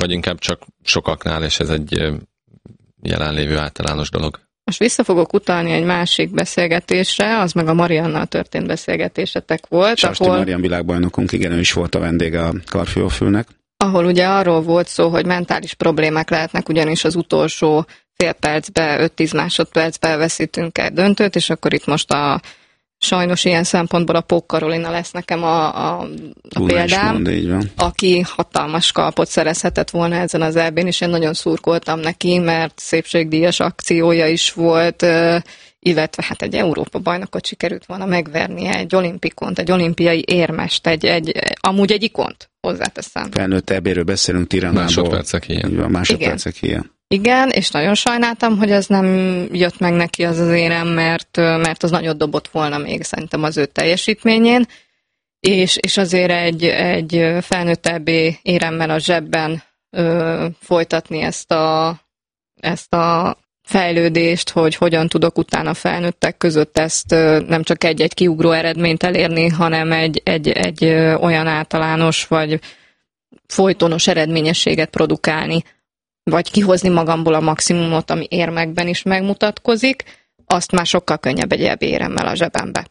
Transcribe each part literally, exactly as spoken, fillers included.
Vagy inkább csak sokaknál, és ez egy jelenlévő általános dolog? Most vissza fogok utalni egy másik beszélgetésre, az meg a Mariannal történt beszélgetésetek volt. Sarsti ahol... Marian világbajnokunk, igen, ő is volt a vendége a Karfiófülnek. Ahol ugye arról volt szó, hogy mentális problémák lehetnek, ugyanis az utolsó fél percbe, öt-tíz másodpercbe veszítünk egy döntőt, és akkor itt most a sajnos ilyen szempontból a Pók Karolina lesz nekem a, a, a példám, mond, aki hatalmas kalpot szerezhetett volna ezen az é bén, és én nagyon szurkoltam neki, mert szépségdíjas akciója is volt, illetve hát egy Európa-bajnokot sikerült volna megvernie, egy olimpikont, egy olimpiai érmest, egy, egy, amúgy egy ikont, hozzáteszem. Felnőtt é béről beszélünk Tiránából. Másodpercek ilyen. Másodpercek ilyen. Igen, és nagyon sajnáltam, hogy ez nem jött meg neki az az érem, mert, mert az nagyot dobott volna még szerintem az ő teljesítményén, és, és azért egy, egy felnőtt é bé éremmel a zsebben ö, folytatni ezt a, ezt a fejlődést, hogy hogyan tudok utána felnőttek között ezt ö, nem csak egy-egy kiugró eredményt elérni, hanem egy, egy, egy ö, olyan általános vagy folytonos eredményességet produkálni, vagy kihozni magamból a maximumot, ami érmekben is megmutatkozik, azt már sokkal könnyebb egy é bé éremmel a zsebembe.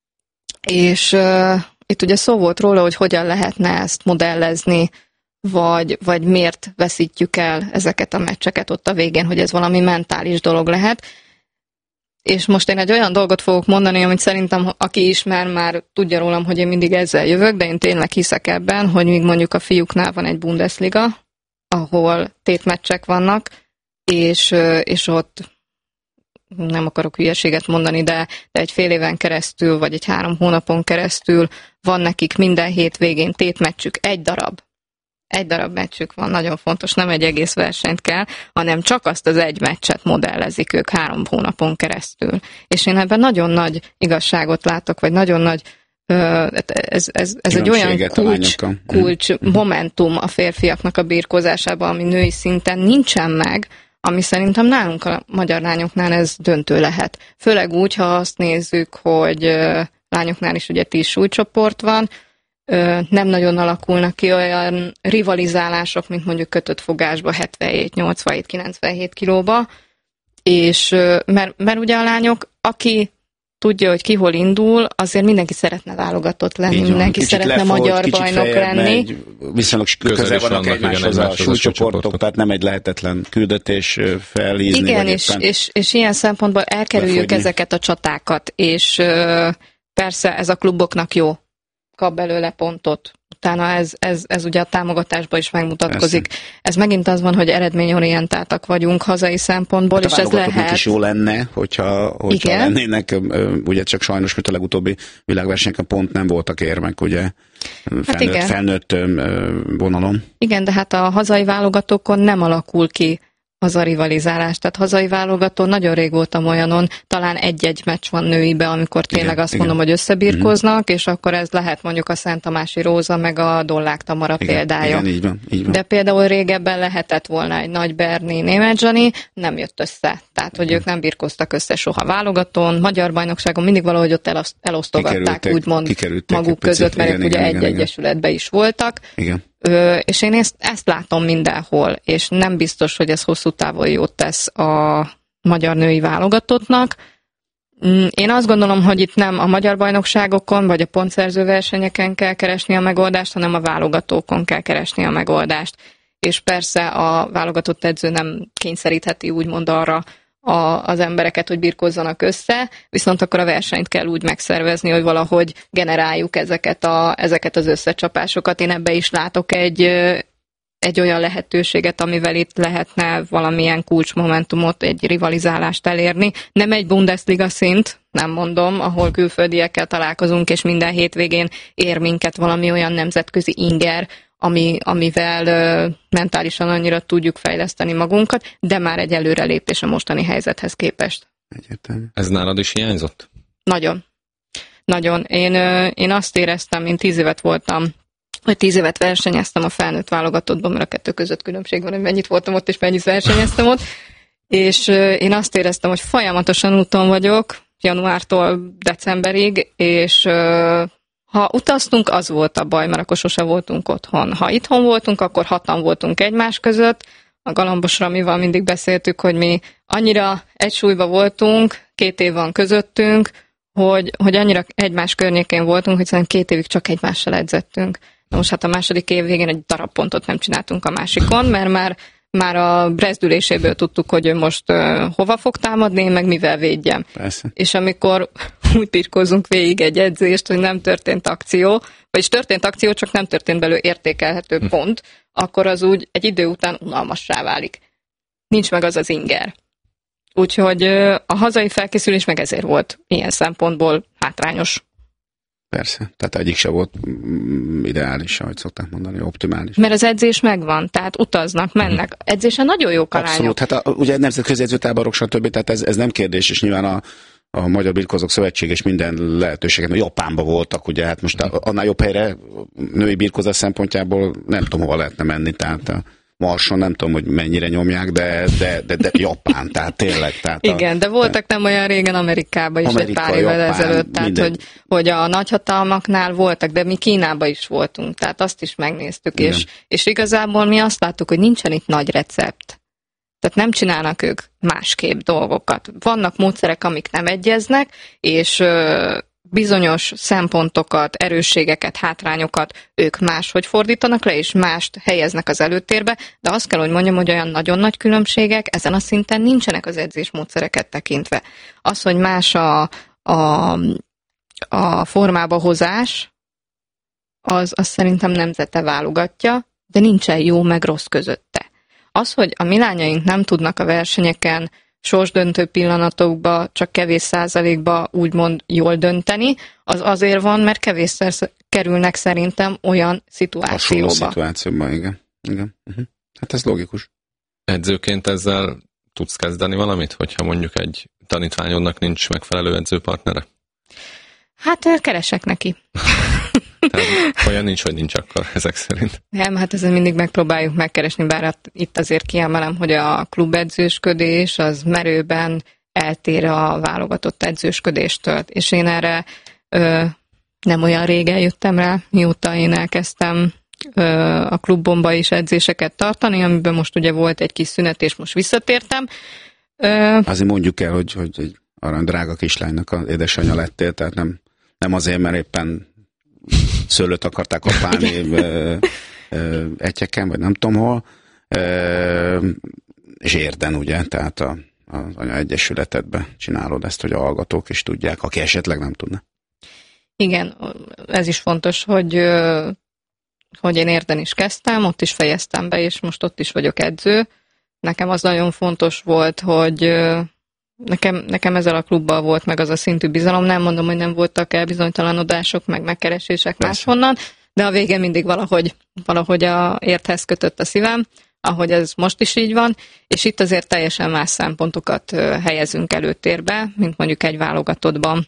És uh, itt ugye szó volt róla, hogy hogyan lehetne ezt modellezni, vagy, vagy miért veszítjük el ezeket a meccseket ott a végén, hogy ez valami mentális dolog lehet. És most én egy olyan dolgot fogok mondani, amit szerintem aki ismer, már tudja rólam, hogy én mindig ezzel jövök, de én tényleg hiszek ebben, hogy míg mondjuk a fiúknál van egy Bundesliga, ahol tétmeccsek vannak, és, és ott nem akarok hülyeséget mondani, de, de egy fél éven keresztül, vagy egy három hónapon keresztül van nekik minden hétvégén tétmeccsük, egy darab. Egy darab meccsük van, nagyon fontos, nem egy egész versenyt kell, hanem csak azt az egy meccset modellezik ők három hónapon keresztül. És én ebben nagyon nagy igazságot látok, vagy nagyon nagy Ez, ez, ez egy olyan kulcs, kulcs momentum a férfiaknak a birkózásában, ami női szinten nincsen meg, ami szerintem nálunk a magyar lányoknál ez döntő lehet. Főleg úgy, ha azt nézzük, hogy lányoknál is ugye tíz súlycsoport van, nem nagyon alakulnak ki olyan rivalizálások, mint mondjuk kötött fogásba hetvenhét, nyolcvanhét, kilencvenhét kilóba, és mert, mert ugye a lányok, aki tudja, hogy ki hol indul, azért mindenki szeretne válogatott lenni, van, mindenki szeretne lefolt, magyar bajnok lenni. Megy, viszonylag közel vannak egymáshoz a súlycsoportok, tehát nem egy lehetetlen küldetés felhízni. Igen, és, és, és ilyen szempontból elkerüljük befogyni ezeket a csatákat, és uh, persze ez a kluboknak jó, kap belőle pontot. Utána ez, ez, ez ugye a támogatásban is megmutatkozik. Persze. Ez megint az van, hogy eredményorientáltak vagyunk hazai szempontból, hát és ez lehet. Is jó lenne, hogyha, hogyha lennének, ugye csak sajnos, mint a legutóbbi világversenyeken pont nem voltak érmek, ugye felnőtt, hát felnőtt vonalon. Igen, de hát a hazai válogatókon nem alakul ki az a rivalizálás. Tehát hazai válogató nagyon rég voltam olyanon, talán egy-egy meccs van nőibe, amikor tényleg igen, azt igen. mondom, hogy összebirkoznak, mm-hmm. és akkor ez lehet mondjuk a Szent Tamási Róza, meg a Dollák Tamara igen, példája. Igen, így van, így van. De például régebben lehetett volna egy Nagy Berni, Németh Zsani, nem jött össze. Tehát, hogy igen. ők nem birkoztak össze soha válogatón, magyar bajnokságon, mindig valahogy ott elosztogatták, úgymond maguk között, mert igen, ők ugye egy egyesületben is voltak. Igen. Ö, és én ezt, ezt látom mindenhol, és nem biztos, hogy ez hosszú távon jót tesz a magyar női válogatottnak. Én azt gondolom, hogy itt nem a magyar bajnokságokon, vagy a pontszerző versenyeken kell keresni a megoldást, hanem a válogatókon kell keresni a megoldást. És persze a válogatott edző nem kényszerítheti úgymond arra a, az embereket, hogy birkozzanak össze, viszont akkor a versenyt kell úgy megszervezni, hogy valahogy generáljuk ezeket, a, ezeket az összecsapásokat. Én ebbe is látok egy, egy olyan lehetőséget, amivel itt lehetne valamilyen kulcsmomentumot, egy rivalizálást elérni. Nem egy Bundesliga szint, nem mondom, ahol külföldiekkel találkozunk, és minden hétvégén ér minket valami olyan nemzetközi inger, Ami, amivel ö, mentálisan annyira tudjuk fejleszteni magunkat, de már egy előrelépés a mostani helyzethez képest. Egyértelmű. Ez nálad is hiányzott? Nagyon. Nagyon. Én, ö, én azt éreztem, én tíz évet voltam, vagy tíz évet versenyeztem a felnőtt válogatottban, mert a kettő között különbség van, hogy mennyit voltam ott, és mennyit versenyeztem ott, és ö, én azt éreztem, hogy folyamatosan úton vagyok, januártól decemberig, és ö, Ha utaztunk, az volt a baj, mert akkor sose voltunk otthon. Ha itthon voltunk, akkor hatan voltunk egymás között. A Galambos Ramival mindig beszéltük, hogy mi annyira egy súlyba voltunk, két év van közöttünk, hogy, hogy annyira egymás környékén voltunk, hogy szerintem két évig csak egymással edzettünk. Na most hát a második év végén egy darab pontot nem csináltunk a másikon, mert már, már a brezdüléséből tudtuk, hogy ő most uh, hova fog támadni, én meg mivel védjem. Persze. És amikor úgy pirkózunk végig egy edzést, hogy nem történt akció, vagyis történt akció, csak nem történt belőle értékelhető pont, akkor az úgy egy idő után unalmassá válik. Nincs meg az az inger. Úgyhogy a hazai felkészülés meg ezért volt ilyen szempontból hátrányos. Persze, tehát egyik se volt ideális, ahogy szokták mondani, optimális. Mert az edzés megvan, tehát utaznak, mennek. Edzésen nagyon jók arányok. Abszolút, hát a, ugye nemzetközi edzőtáborok, stb. Tehát ez, ez nem kérdés, és nyilván a, a Magyar Birkózók Szövetség és minden lehetőséget, Japánban voltak, ugye, hát most annál jobb helyre női birkózás szempontjából nem tudom, hova lehetne menni, tehát a Marson nem tudom, hogy mennyire nyomják, de, de, de, de Japán, tehát tényleg. Tehát igen, a, de voltak nem olyan régen Amerikában is, Amerika, egy pár évvel Japán, ezelőtt, tehát hogy, hogy a nagyhatalmaknál voltak, de mi Kínában is voltunk, tehát azt is megnéztük, és, és igazából mi azt láttuk, hogy nincsen itt nagy recept. Tehát nem csinálnak ők másképp dolgokat. Vannak módszerek, amik nem egyeznek, és bizonyos szempontokat, erősségeket, hátrányokat ők máshogy fordítanak le, és mást helyeznek az előtérbe, de azt kell, hogy mondjam, hogy olyan nagyon nagy különbségek ezen a szinten nincsenek az edzésmódszereket tekintve. Az, hogy más a, a, a formába hozás, az, az szerintem nemzete válogatja, de nincsen jó meg rossz közötte. Az, hogy a mi lányaink nem tudnak a versenyeken sorsdöntő pillanatokban csak kevés százalékba úgymond jól dönteni, az azért van, mert kevésszer kerülnek szerintem olyan szituációba. Hasonló szituációban, igen. igen. Uh-huh. Hát ez logikus. Edzőként ezzel tudsz kezdeni valamit, hogyha mondjuk egy tanítványodnak nincs megfelelő edzőpartnere? Hát keresek neki. Tehát olyan nincs, hogy nincs akkor ezek szerint. Nem, hát ezen mindig megpróbáljuk megkeresni, bár itt azért kiemelem, hogy a klubedzősködés az merőben eltér a válogatott edzősködéstől. És én erre ö, nem olyan régen jöttem rá, mióta én elkezdtem ö, a klubomba is edzéseket tartani, amiben most ugye volt egy kis szünet, és most visszatértem. Ö, azért mondjuk el, hogy, hogy egy arany drága kislánynak az édesanyja lettél, tehát nem, nem azért, mert éppen szőlőt akarták kapálni egyeken, vagy nem tudom hol, ö, és Érden, ugye, tehát a, az Anya Egyesületedben csinálod ezt, hogy a hallgatók is tudják, aki esetleg nem tudna. Igen, ez is fontos, hogy, hogy én Érden is kezdtem, ott is fejeztem be, és most ott is vagyok edző. Nekem az nagyon fontos volt, hogy Nekem, nekem ezzel a klubbal volt meg az a szintű bizalom, nem mondom, hogy nem voltak elbizonytalanodások, meg megkeresések máshonnan, de a vége mindig valahogy, valahogy a Érthez kötött a szívem, ahogy ez most is így van, és itt azért teljesen más szempontokat helyezünk előtérbe, mint mondjuk egy válogatottban.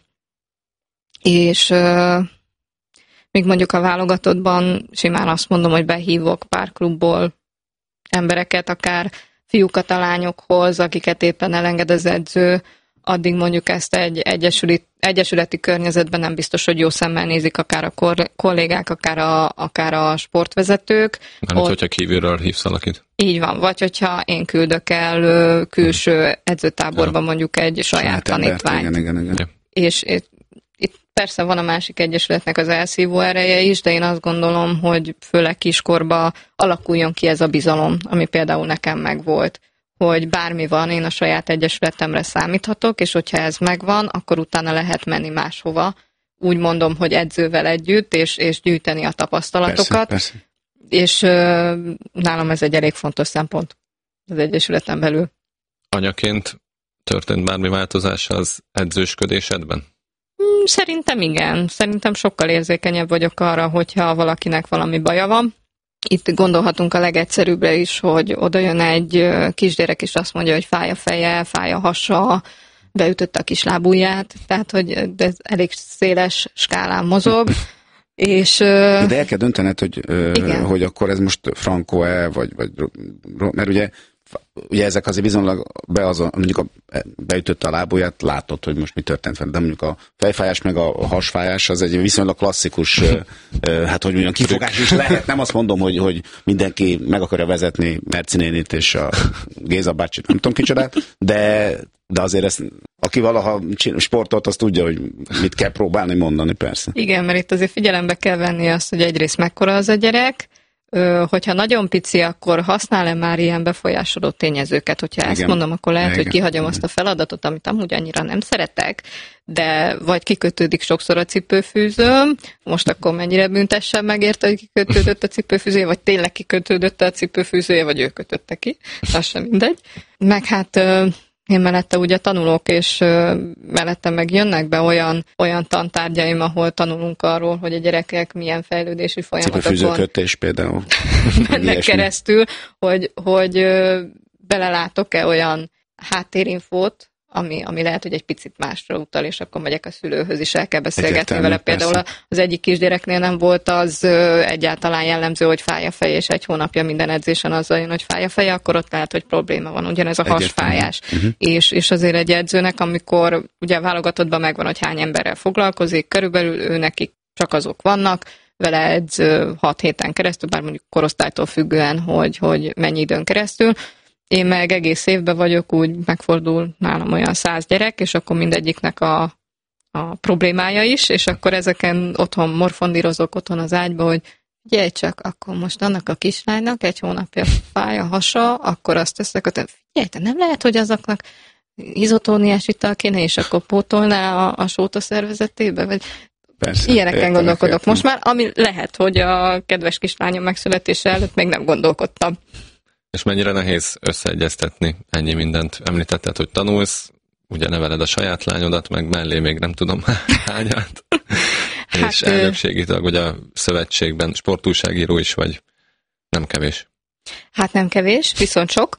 És euh, még mondjuk a válogatottban simán azt mondom, hogy behívok pár klubból embereket, akár fiúkat a lányokhoz, akiket éppen elenged az edző, addig mondjuk ezt egy egyesület, egyesületi környezetben nem biztos, hogy jó szemmel nézik akár a kor, kollégák, akár a, akár a sportvezetők. Mert ott, hogyha kívülről hívsz valakit. Így van, vagy hogyha én küldök el külső edzőtáborba ja. mondjuk egy saját, saját tanítványt. Igen, igen, igen. És itt, itt persze van a másik egyesületnek az elszívó ereje is, de én azt gondolom, hogy főleg kiskorba alakuljon ki ez a bizalom, ami például nekem megvolt, hogy bármi van, én a saját egyesületemre számíthatok, és hogyha ez megvan, akkor utána lehet menni máshova. Úgy mondom, hogy edzővel együtt, és, és gyűjteni a tapasztalatokat. Persze, persze. És uh, nálam ez egy elég fontos szempont az egyesületen belül. Anyaként történt bármi változás az edzősködésedben? Szerintem igen. Szerintem sokkal érzékenyebb vagyok arra, hogyha valakinek valami baja van. Itt gondolhatunk a legegyszerűbbre is, hogy oda jön egy kisgyerek, és azt mondja, hogy fáj a feje, fáj a hasa, beütötte a kis lábujját, tehát hogy ez elég széles skálán mozog. És, de el kell döntened, hogy, hogy akkor ez most frankó-e, vagy, vagy mert ugye ugye ezek azért bizonylag be azon, mondjuk a, beütötte a lábujját, látod, hogy most mi történt vele, de mondjuk a fejfájás meg a hasfájás az egy viszonylag klasszikus, hát hogy mondjam, kifogás is lehet. Nem azt mondom, hogy, hogy mindenki meg akarja vezetni Merci nénit és a Géza bácsit, nem tudom kicsodát, de, de azért ezt, aki valaha sportolt, az tudja, hogy mit kell próbálni mondani, persze. Igen, mert itt azért figyelembe kell venni azt, hogy egyrészt mekkora az a gyerek, hogyha nagyon pici, akkor használ-e már ilyen befolyásoló tényezőket? Hogyha ezt Igen. mondom, akkor lehet, Igen. hogy kihagyom azt a feladatot, amit amúgy annyira nem szeretek, de vagy kikötődik sokszor a cipőfűzőm, most akkor mennyire büntessem megérte, hogy kikötődött a cipőfűzője, vagy tényleg kikötődött a cipőfűzője, vagy ő kötötte ki, az sem mindegy. Meg hát én mellette ugye tanulok, és mellette meg jönnek be olyan, olyan tantárgyaim, ahol tanulunk arról, hogy a gyerekek milyen fejlődési folyamatokon cipőfűzőkötés például mennek keresztül, hogy, hogy belelátok-e olyan háttérinfót, ami, ami lehet, hogy egy picit másra utal, és akkor megyek a szülőhöz is, el kell beszélgetni Egyetem, vele. Például persze. Az egyik kisgyereknél nem volt az egyáltalán jellemző, hogy fáj a feje, és egy hónapja minden edzésen azzal jön, hogy fáj a feje, akkor ott lehet, hogy probléma van, ugyanez a hasfájás. Uh-huh. És, és azért egy edzőnek, amikor ugye válogatottban megvan, hogy hány emberrel foglalkozik, körülbelül ő nekik csak azok vannak, vele edz hat héten keresztül, bár mondjuk korosztálytól függően, hogy, hogy mennyi időn keresztül. Én meg egész évben vagyok, úgy megfordul nálam olyan száz gyerek, és akkor mindegyiknek a, a problémája is, és akkor ezeken otthon morfondírozok otthon az ágyba, hogy figyelj csak, akkor most annak a kislánynak egy hónapja fáj a hasa, akkor azt teszek, hogy figyelj, te nem lehet, hogy azoknak izotóniás ital kéne, és akkor pótolná a, a sóta szervezetébe, vagy Persze, ilyeneken értem, gondolkodok értem. Most már, ami lehet, hogy a kedves kislányom megszületése előtt még nem gondolkodtam. És mennyire nehéz összeegyeztetni, ennyi mindent említetted, hogy tanulsz, ugye neveled a saját lányodat, meg mellé még nem tudom hányat, hát, és elnökségi tag, vagy a szövetségben sportújságíró is vagy, nem kevés. Hát nem kevés, viszont sok,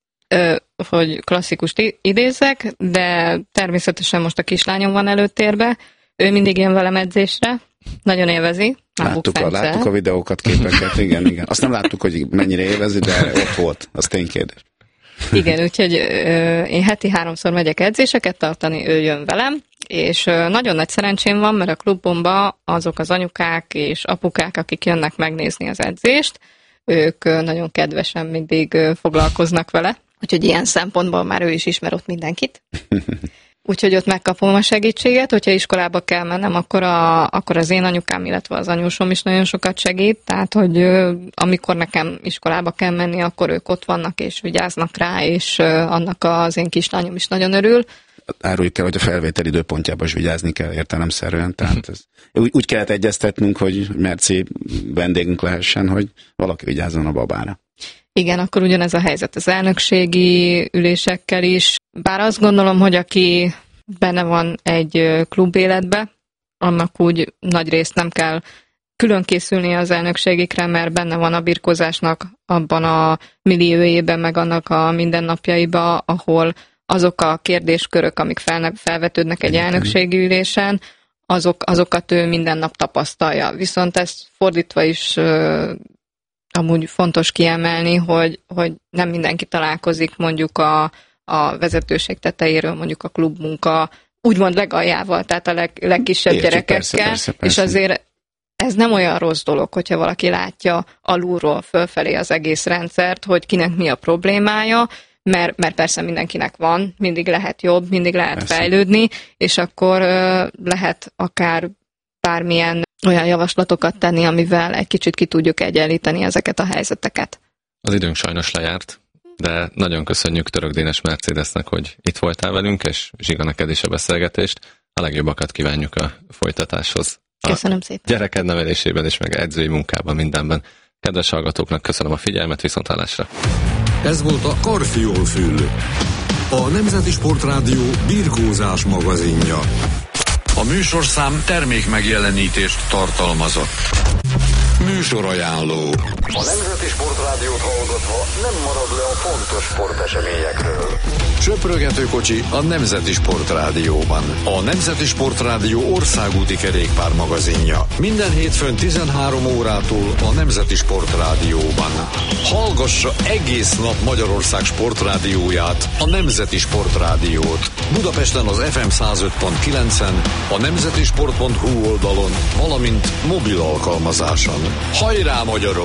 hogy klasszikust idézzek, de természetesen most a kislányom van előtérbe, ő mindig jön velem edzésre, nagyon élvezi. Láttuk a, láttuk a videókat, képeket, igen, igen. Azt nem láttuk, hogy mennyire élvezi, de ott volt, az ténykérdés. Igen, úgyhogy ö, én heti háromszor megyek edzéseket tartani, ő jön velem, és ö, nagyon nagy szerencsém van, mert a klubomban azok az anyukák és apukák, akik jönnek megnézni az edzést, ők ö, nagyon kedvesen mindig ö, foglalkoznak vele, úgyhogy ilyen szempontból már ő is ismer ott mindenkit. Úgyhogy ott megkapom a segítséget, hogyha iskolába kell mennem, akkor, a, akkor az én anyukám, illetve az anyósom is nagyon sokat segít, tehát, hogy ö, amikor nekem iskolába kell menni, akkor ők ott vannak és vigyáznak rá, és ö, annak az én kislányom is nagyon örül. Áruljuk el, hogy a felvétel időpontjában is vigyázni kell értelemszerűen, tehát ez, úgy, úgy kellett egyeztetnünk, hogy Merci vendégünk lehessen, hogy valaki vigyázzon a babára. Igen, akkor ugyanez a helyzet az elnökségi ülésekkel is. Bár azt gondolom, hogy aki benne van egy klubéletbe, annak úgy nagy részt nem kell külön készülni az elnökségikre, mert benne van a birkózásnak abban a milliójében, meg annak a mindennapjaiba, ahol azok a kérdéskörök, amik fel, felvetődnek egy elnökségi ülésen, azok, azokat ő minden nap tapasztalja. Viszont ezt fordítva is amúgy fontos kiemelni, hogy, hogy nem mindenki találkozik mondjuk a, a vezetőség tetejéről, mondjuk a klubmunka úgymond legaljával, tehát a leg, legkisebb Értjük, gyerekekkel, persze, persze, persze. És azért ez nem olyan rossz dolog, hogyha valaki látja alulról fölfelé az egész rendszert, hogy kinek mi a problémája, mert, mert persze mindenkinek van, mindig lehet jobb, mindig lehet persze. fejlődni, és akkor uh, lehet akár bármilyen olyan javaslatokat tenni, amivel egy kicsit ki tudjuk egyenlíteni ezeket a helyzeteket. Az időnk sajnos lejárt, de nagyon köszönjük Török Dénes Mercedesnek, hogy itt voltál velünk, és Zsiga, neked is a beszélgetést. A legjobbakat kívánjuk a folytatáshoz. Köszönöm a szépen. Gyereked nevelésében és meg edzői munkában, mindenben. Kedves hallgatóknak köszönöm a figyelmet, viszonthallásra. Ez volt a Karfiol Fül, a Nemzeti Sportrádió birkózás magazinja. A műsorszám termék megjelenítést tartalmazott. Műsorajánló. A Nemzeti Sportrádiót hallgatva nem marad le a fontos sporteseményekről. Söprögetőkocsi a Nemzeti Sportrádióban. A Nemzeti Sportrádió országúti kerékpár magazinja. Minden hétfőn tizenhárom órától a Nemzeti Sportrádióban. Hallgassa egész nap Magyarország sportrádióját, a Nemzeti Sportrádiót. Budapesten az ef em száz öt pont kilencen, a nemzetisport pont hu oldalon, valamint mobil alkalmazáson. Hajrá, magyarok!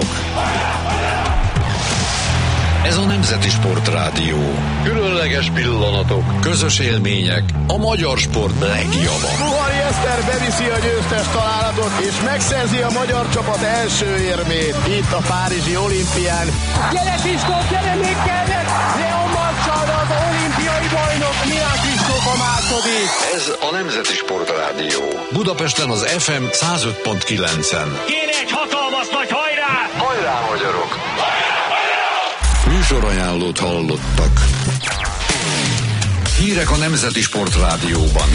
Ez a Nemzeti Sportrádió. Különleges pillanatok, közös élmények, a magyar sport legjava. Puhari Eszter beviszi a győztes találatot, és megszerzi a magyar csapat első érmét itt a párizsi olimpián. Gyere Kristóf, gyere még kellett! Leon Marcsal, az olimpiai bajnok, Milán Kristóf a második. Ez a Nemzeti Sportrádió. Budapesten az ef em száz öt pont kilencen. Kéne egy hatalmas nagy hajrá! Hajrá, magyarok! Műsorajánlót hallottak. Hírek a Nemzeti Sportrádióban.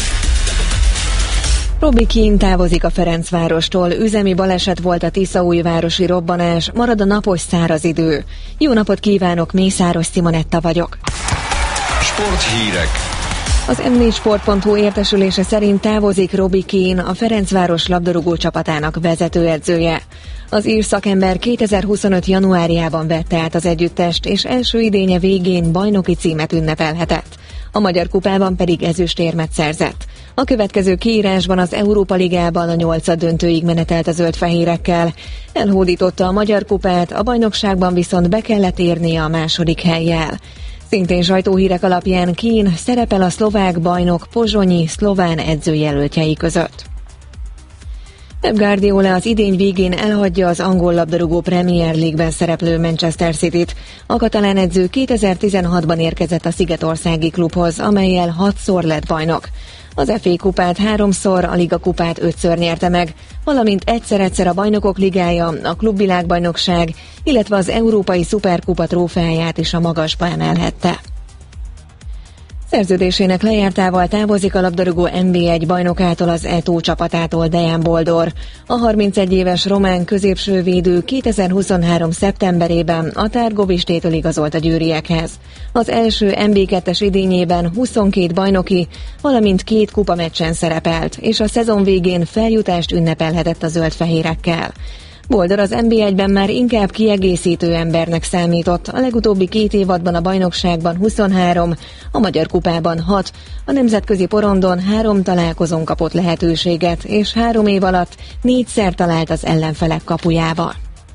Robbie Keane távozik a Ferencvárostól, üzemi baleset volt a tiszaújvárosi robbanás, marad a napos száraz idő. Jó napot kívánok, Mészáros Simonetta vagyok. Sporthírek. Az em négy sport pont hu értesülése szerint távozik Robbie Keane, a Ferencváros labdarúgó csapatának vezetőedzője. Az ír szakember kétezer-huszonöt januárjában vette át az együttest, és első idénye végén bajnoki címet ünnepelhetett. A Magyar Kupában pedig ezüstérmet szerzett. A következő kiírásban az Európa Ligában a nyolcad döntőig menetelt a zöldfehérekkel. Elhódította a Magyar Kupát, a bajnokságban viszont be kellett érnie a második hellyel. Szintén sajtóhírek alapján Keane szerepel a szlovák bajnok pozsonyi szlován edzőjelöltjei között. Pep Guardiola az idény végén elhagyja az angol labdarúgó Premier League-ben szereplő Manchester Cityt. A katalán edző kétezer-tizenhatban érkezett a szigetországi klubhoz, amellyel hatszor lett bajnok. Az ef á kupát háromszor, a Liga kupát ötször nyerte meg, valamint egyszer-egyszer a Bajnokok Ligája, a Klubvilágbajnokság, illetve az Európai Szuperkupa trófeáját is a magasba emelhette. Szerződésének lejártával távozik a labdarúgó en bé egy bajnokától, az é té o csapatától Dejan Boldor. A harmincegy éves román középső védő kétezer-huszonhárom szeptemberében a Tárgovistétől igazolt a győriekhez. Az első en bé kettes idényében huszonkét bajnoki, valamint két kupameccsen szerepelt, és a szezon végén feljutást ünnepelhetett a zöldfehérekkel. Boldor az en bé egyben már inkább kiegészítő embernek számított, a legutóbbi két évadban a bajnokságban huszonhárom, a Magyar Kupában hat, a nemzetközi porondon három találkozón kapott lehetőséget, és három év alatt négyszer talált az ellenfelek kapujával.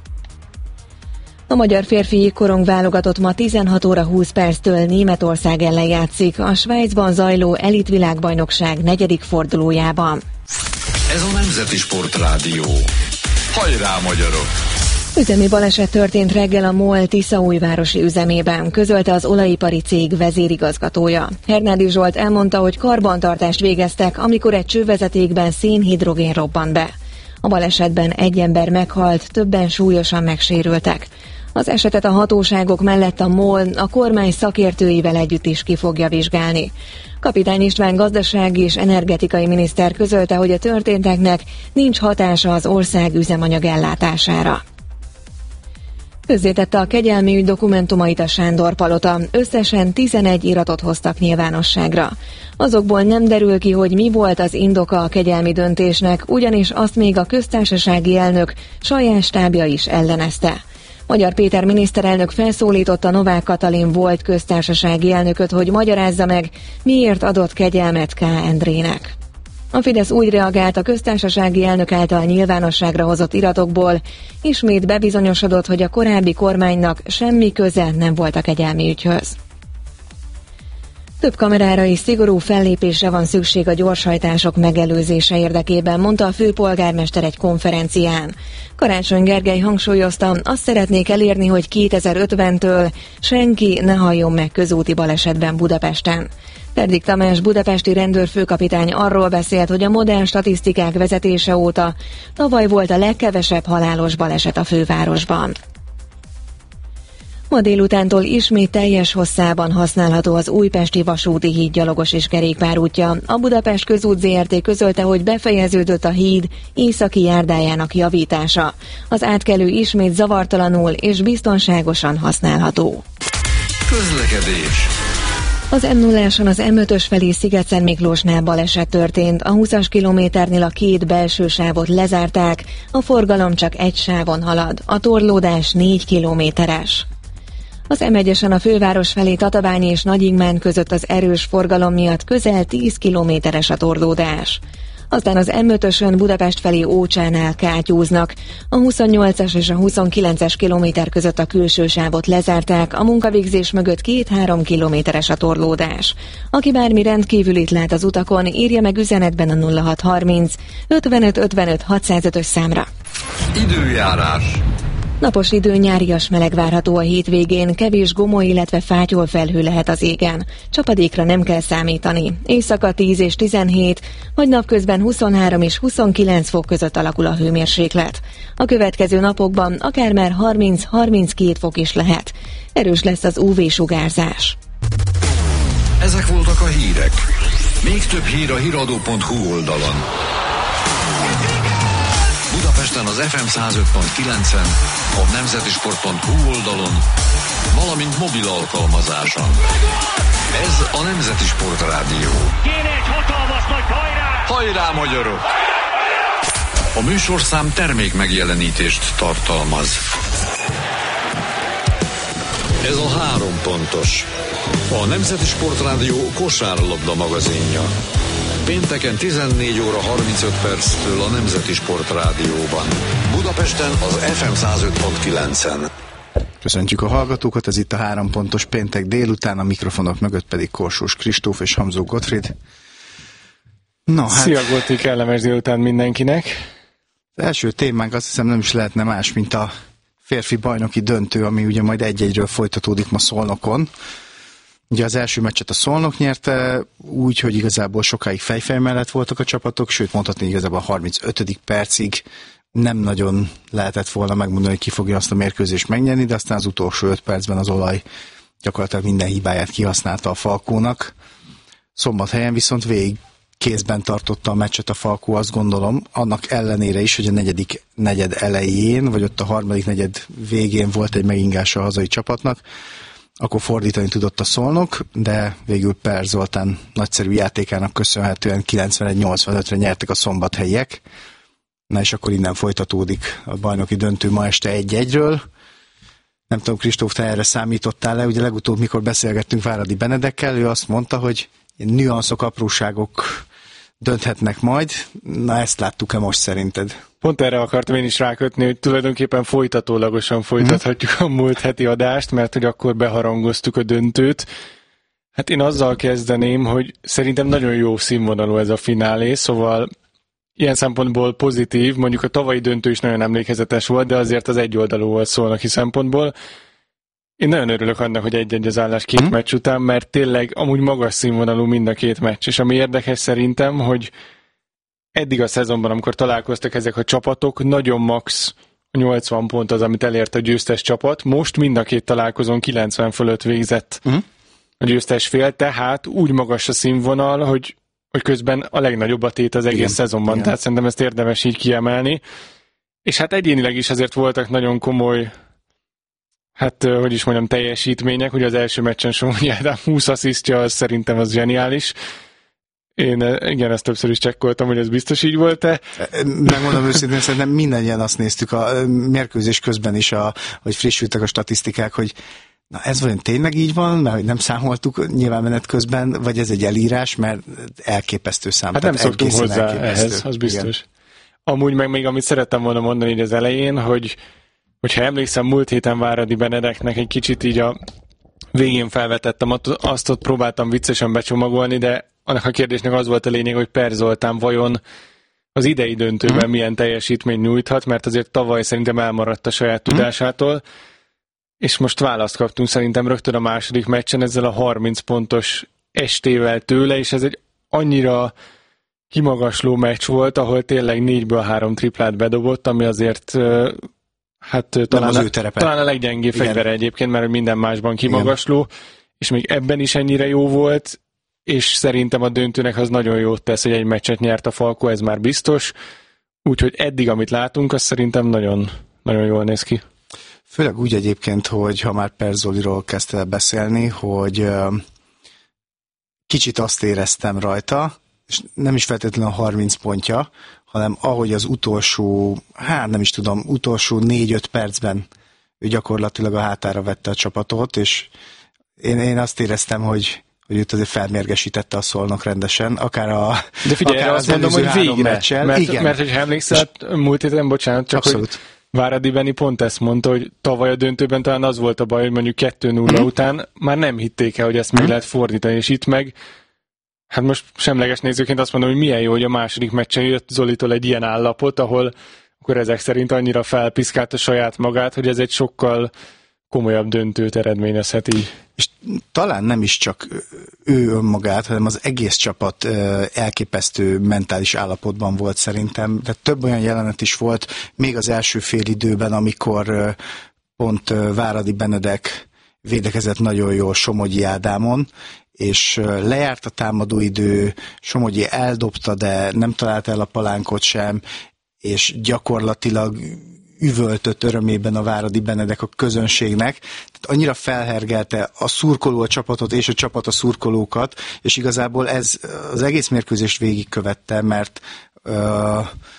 A magyar férfi jégkorong válogatott ma tizenhat óra húsz perctől Németország ellen játszik a Svájcban zajló elitvilágbajnokság negyedik fordulójában. Ez a Nemzeti Sportrádió. Hajrá, magyarok! Üzemi baleset történt reggel a MOL tiszaújvárosi üzemében, közölte az olajipari cég vezérigazgatója. Hernádi Zsolt elmondta, hogy karbantartást végeztek, amikor egy csővezetékben szénhidrogén robbant be. A balesetben egy ember meghalt, többen súlyosan megsérültek. Az esetet a hatóságok mellett a MOL a kormány szakértőivel együtt is ki fogja vizsgálni. Kapitány István gazdasági és energetikai miniszter közölte, hogy a történteknek nincs hatása az ország üzemanyag ellátására. Közzétette a kegyelmi ügy dokumentumait a Sándor Palota, összesen tizenegy iratot hoztak nyilvánosságra. Azokból nem derül ki, hogy mi volt az indoka a kegyelmi döntésnek, ugyanis azt még a köztársasági elnök saját stábja is ellenezte. Magyar Péter miniszterelnök felszólította Novák Katalin volt köztársasági elnököt, hogy magyarázza meg, miért adott kegyelmet K. Endrének. A Fidesz úgy reagált a köztársasági elnök által nyilvánosságra hozott iratokból, ismét bebizonyosodott, hogy a korábbi kormánynak semmi köze nem volt a kegyelmi ügyhöz. Több kamerára és szigorú fellépésre van szükség a gyorshajtások megelőzése érdekében, mondta a főpolgármester egy konferencián. Karácsony Gergely hangsúlyozta, azt szeretnék elérni, hogy kétezer-ötventől senki ne halljon meg közúti balesetben Budapesten. Terdik Tamás budapesti rendőrfőkapitány arról beszélt, hogy a modern statisztikák vezetése óta tavaly volt a legkevesebb halálos baleset a fővárosban. Ma délutántól ismét teljes hosszában használható az Újpesti vasúti híd gyalogos és kerékpárútja. A Budapest Közút zé er té közölte, hogy befejeződött a híd északi járdájának javítása. Az átkelő ismét zavartalanul és biztonságosan használható. Közlekedés. Az em nulláson az em ötös felé Sziget-Szentmiklósnál baleset történt. A húszas kilométernél a két belső sávot lezárták, a forgalom csak egy sávon halad. A torlódás négy kilométeres. Az em egyesen a főváros felé Tatabány és Nagyingmán között az erős forgalom miatt közel tíz kilométeres a torlódás. Aztán az em ötösön Budapest felé Ócsánál kátyúznak. A huszonnyolcas és a huszonkilences kilométer között a külső sávot lezárták, a munkavégzés mögött két-három kilométeres a torlódás. Aki bármi rendkívülit lát az utakon, írja meg üzenetben a nulla hat harminc ötvenöt ötvenöt hatszázötös számra. Időjárás. Napos idő, nyárias meleg várható a hétvégén, kevés gomoly, illetve fátyol felhő lehet az égen. Csapadékra nem kell számítani. Éjszaka tíz és tizenhét, vagy napközben huszonhárom és huszonkilenc fok között alakul a hőmérséklet. A következő napokban akár már harminc-harminckét fok is lehet. Erős lesz az ú vé-sugárzás. Ezek voltak a hírek. Még több hír a híradó pont hú oldalon. Budapesten az ef em száz öt pont kilencen, a nemzetisport pont hú oldalon, valamint mobil alkalmazáson. Ez a Nemzeti Sport Rádió. Kéne egy hatalmas nagy hajrá! Hajrá, magyarok! A műsorszám termék megjelenítést tartalmaz. Ez a három pontos. A Nemzeti Sport Rádió kosárlabda magazinja. Pénteken tizennégy óra harmincöt perctől a Nemzeti Sport Rádióban. Budapesten az ef em száz öt pont kilencen. Köszöntjük a hallgatókat, ez itt a három pontos péntek délután, a mikrofonok mögött pedig Korsós Kristóf és Hamzó Gottfried. No, hát... Szia Gotti, kellemes délután mindenkinek! Az első témánk azt hiszem nem is lehetne más, mint a férfi bajnoki döntő, ami ugye majd egy-egyről folytatódik ma Szolnokon. Ugye az első meccset a Szolnok nyerte, úgy, hogy igazából sokáig fejfej mellett voltak a csapatok, sőt mondhatni igazából a harmincötödik percig nem nagyon lehetett volna megmondani, hogy ki fogja azt a mérkőzést megnyerni, de aztán az utolsó öt percben az olaj gyakorlatilag minden hibáját kihasználta a Falkónak. Szombathelyen viszont végig kézben tartotta a meccset a Falkó, azt gondolom, annak ellenére is, hogy a negyedik negyed elején, vagy ott a harmadik negyed végén volt egy megingása a hazai csapatnak, akkor fordítani tudott a Szolnok, de végül Per Zoltán nagyszerű játékának köszönhetően kilencvenegy nyolcvanötre nyertek a szombathelyiek. Na és akkor innen folytatódik a bajnoki döntő ma este egy-egyről. Nem tudom, Kristóf, te erre számítottál le? Ugye legutóbb, mikor beszélgettünk Váradi Benedekkel, ő azt mondta, hogy nüanszok, apróságok dönthetnek majd. Na ezt láttuk-e most szerinted? Pont erre akartam én is rákötni, hogy tulajdonképpen folytatólagosan folytathatjuk a múlt heti adást, mert hogy akkor beharangoztuk a döntőt. Hát én azzal kezdeném, hogy szerintem nagyon jó színvonalú ez a finálé, szóval ilyen szempontból pozitív, mondjuk a tavalyi döntő is nagyon emlékezetes volt, de azért az egyoldalú volt Szolnoki szempontból. Én nagyon örülök annak, hogy egy-egy az állás két hmm. meccs után, mert tényleg amúgy magas színvonalú mind a két meccs, és ami érdekes szerintem, hogy eddig a szezonban, amikor találkoztak ezek a csapatok, nagyon max nyolcvan pont az, amit elért a győztes csapat. Most mind a két találkozón kilencven fölött végzett uh-huh. a győztes fél, tehát úgy magas a színvonal, hogy, hogy közben a legnagyobb a tét az egész igen, szezonban. Igen. Tehát szerintem ezt érdemes így kiemelni. És hát egyénileg is azért voltak nagyon komoly, hát hogy is mondjam, teljesítmények. Ugye az első meccsen Somogyi Ádám húsz asszisztja, az szerintem az zseniális. Én igen, ezt többször is csekkoltam, hogy ez biztos így volt-e. Megmondom őszintén, szerintem mindannyian azt néztük a mérkőzés közben is, a, hogy frissültek a statisztikák, hogy na ez vajon tényleg így van, mert hogy nem számoltuk nyilván menet közben, vagy ez egy elírás, mert elképesztő szám. Hát nem szoktunk hozzá elképesztő. Ehhez, az biztos. Igen. Amúgy meg még amit szerettem volna mondani így az elején, hogy hogyha emlékszem, múlt héten Váradi Benedeknek egy kicsit így a végén felvetettem, azt ott próbáltam viccesen becsomagolni, de annak a kérdésnek az volt a lényeg, hogy Per Zoltán vajon az idei döntőben mm. milyen teljesítményt nyújthat, mert azért tavaly szerintem elmaradt a saját mm. tudásától, és most választ kaptunk szerintem rögtön a második meccsen ezzel a harminc pontos estével tőle, és ez egy annyira kimagasló meccs volt, ahol tényleg négyből három triplát bedobott, ami azért hát talán, a, talán a leggyengébb fegyvere egyébként, mert minden másban kimagasló, igen. És még ebben is ennyire jó volt, és szerintem a döntőnek az nagyon jót tesz, hogy egy meccset nyert a Falco, ez már biztos. Úgyhogy eddig, amit látunk, az szerintem nagyon, nagyon jól néz ki. Főleg úgy egyébként, hogy ha már Perzoliról kezdte beszélni, hogy kicsit azt éreztem rajta, és nem is feltétlenül a harminc pontja, hanem ahogy az utolsó, hát nem is tudom, utolsó négy-öt percben ő gyakorlatilag a hátára vette a csapatot, és én, én azt éreztem, hogy hogy őt azért felmérgesítette a Szolnok rendesen, akár a De figyelj, akár azt mondom, hogy végre, meccsel. mert, igen. mert hogy emlékszel, múlt héten, bocsánat, csak abszolút. Hogy Váradi Benni pont ezt mondta, hogy tavaly a döntőben talán az volt a baj, hogy mondjuk kettő nulla mm-hmm. után már nem hitték el, hogy ezt meg mm-hmm. lehet fordítani, és itt meg, hát most semleges nézőként azt mondom, hogy milyen jó, hogy a második meccsen jött Zolitól egy ilyen állapot, ahol akkor ezek szerint annyira felpiszkálta saját magát, hogy ez egy sokkal komolyabb döntőt eredményezhet így. És talán nem is csak ő önmagát, hanem az egész csapat elképesztő mentális állapotban volt szerintem. De több olyan jelenet is volt, még az első fél időben, amikor pont Váradi Benedek védekezett nagyon jól Somogyi Ádámon, és lejárt a támadóidő, Somogyi eldobta, de nem találta el a palánkot sem, és gyakorlatilag üvöltött örömében a Váradi Benedek a közönségnek, tehát annyira felhergelte a szurkoló a csapatot és a csapat a szurkolókat, és igazából ez az egész mérkőzést végigkövette, mert uh,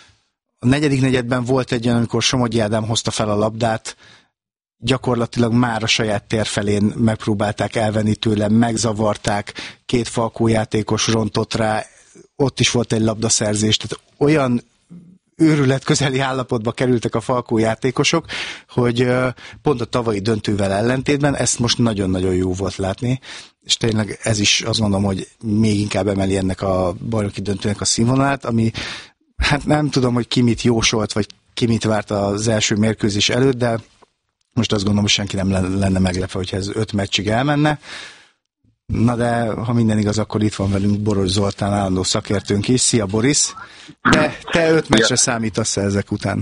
a negyedik negyedben volt egy olyan, amikor Somogyi Ádám hozta fel a labdát, gyakorlatilag már a saját tér felén megpróbálták elvenni tőle, megzavarták, két Falco játékos rontott rá, ott is volt egy labdaszerzés, tehát olyan őrület közeli állapotba kerültek a Falco játékosok, hogy pont a tavalyi döntővel ellentétben ezt most nagyon-nagyon jó volt látni, és tényleg ez is azt mondom, hogy még inkább emeli ennek a bajnoki döntőnek a színvonalát, ami hát nem tudom, hogy ki mit jósolt, vagy ki mit várt az első mérkőzés előtt, de most azt gondolom, hogy senki nem lenne meglepve, hogyha ez öt meccsig elmenne. Na de, ha minden igaz, akkor itt van velünk Boros Zoltán, állandó szakértőnk is. Szia, Boris! De te öt meccsre számítasz ezek után?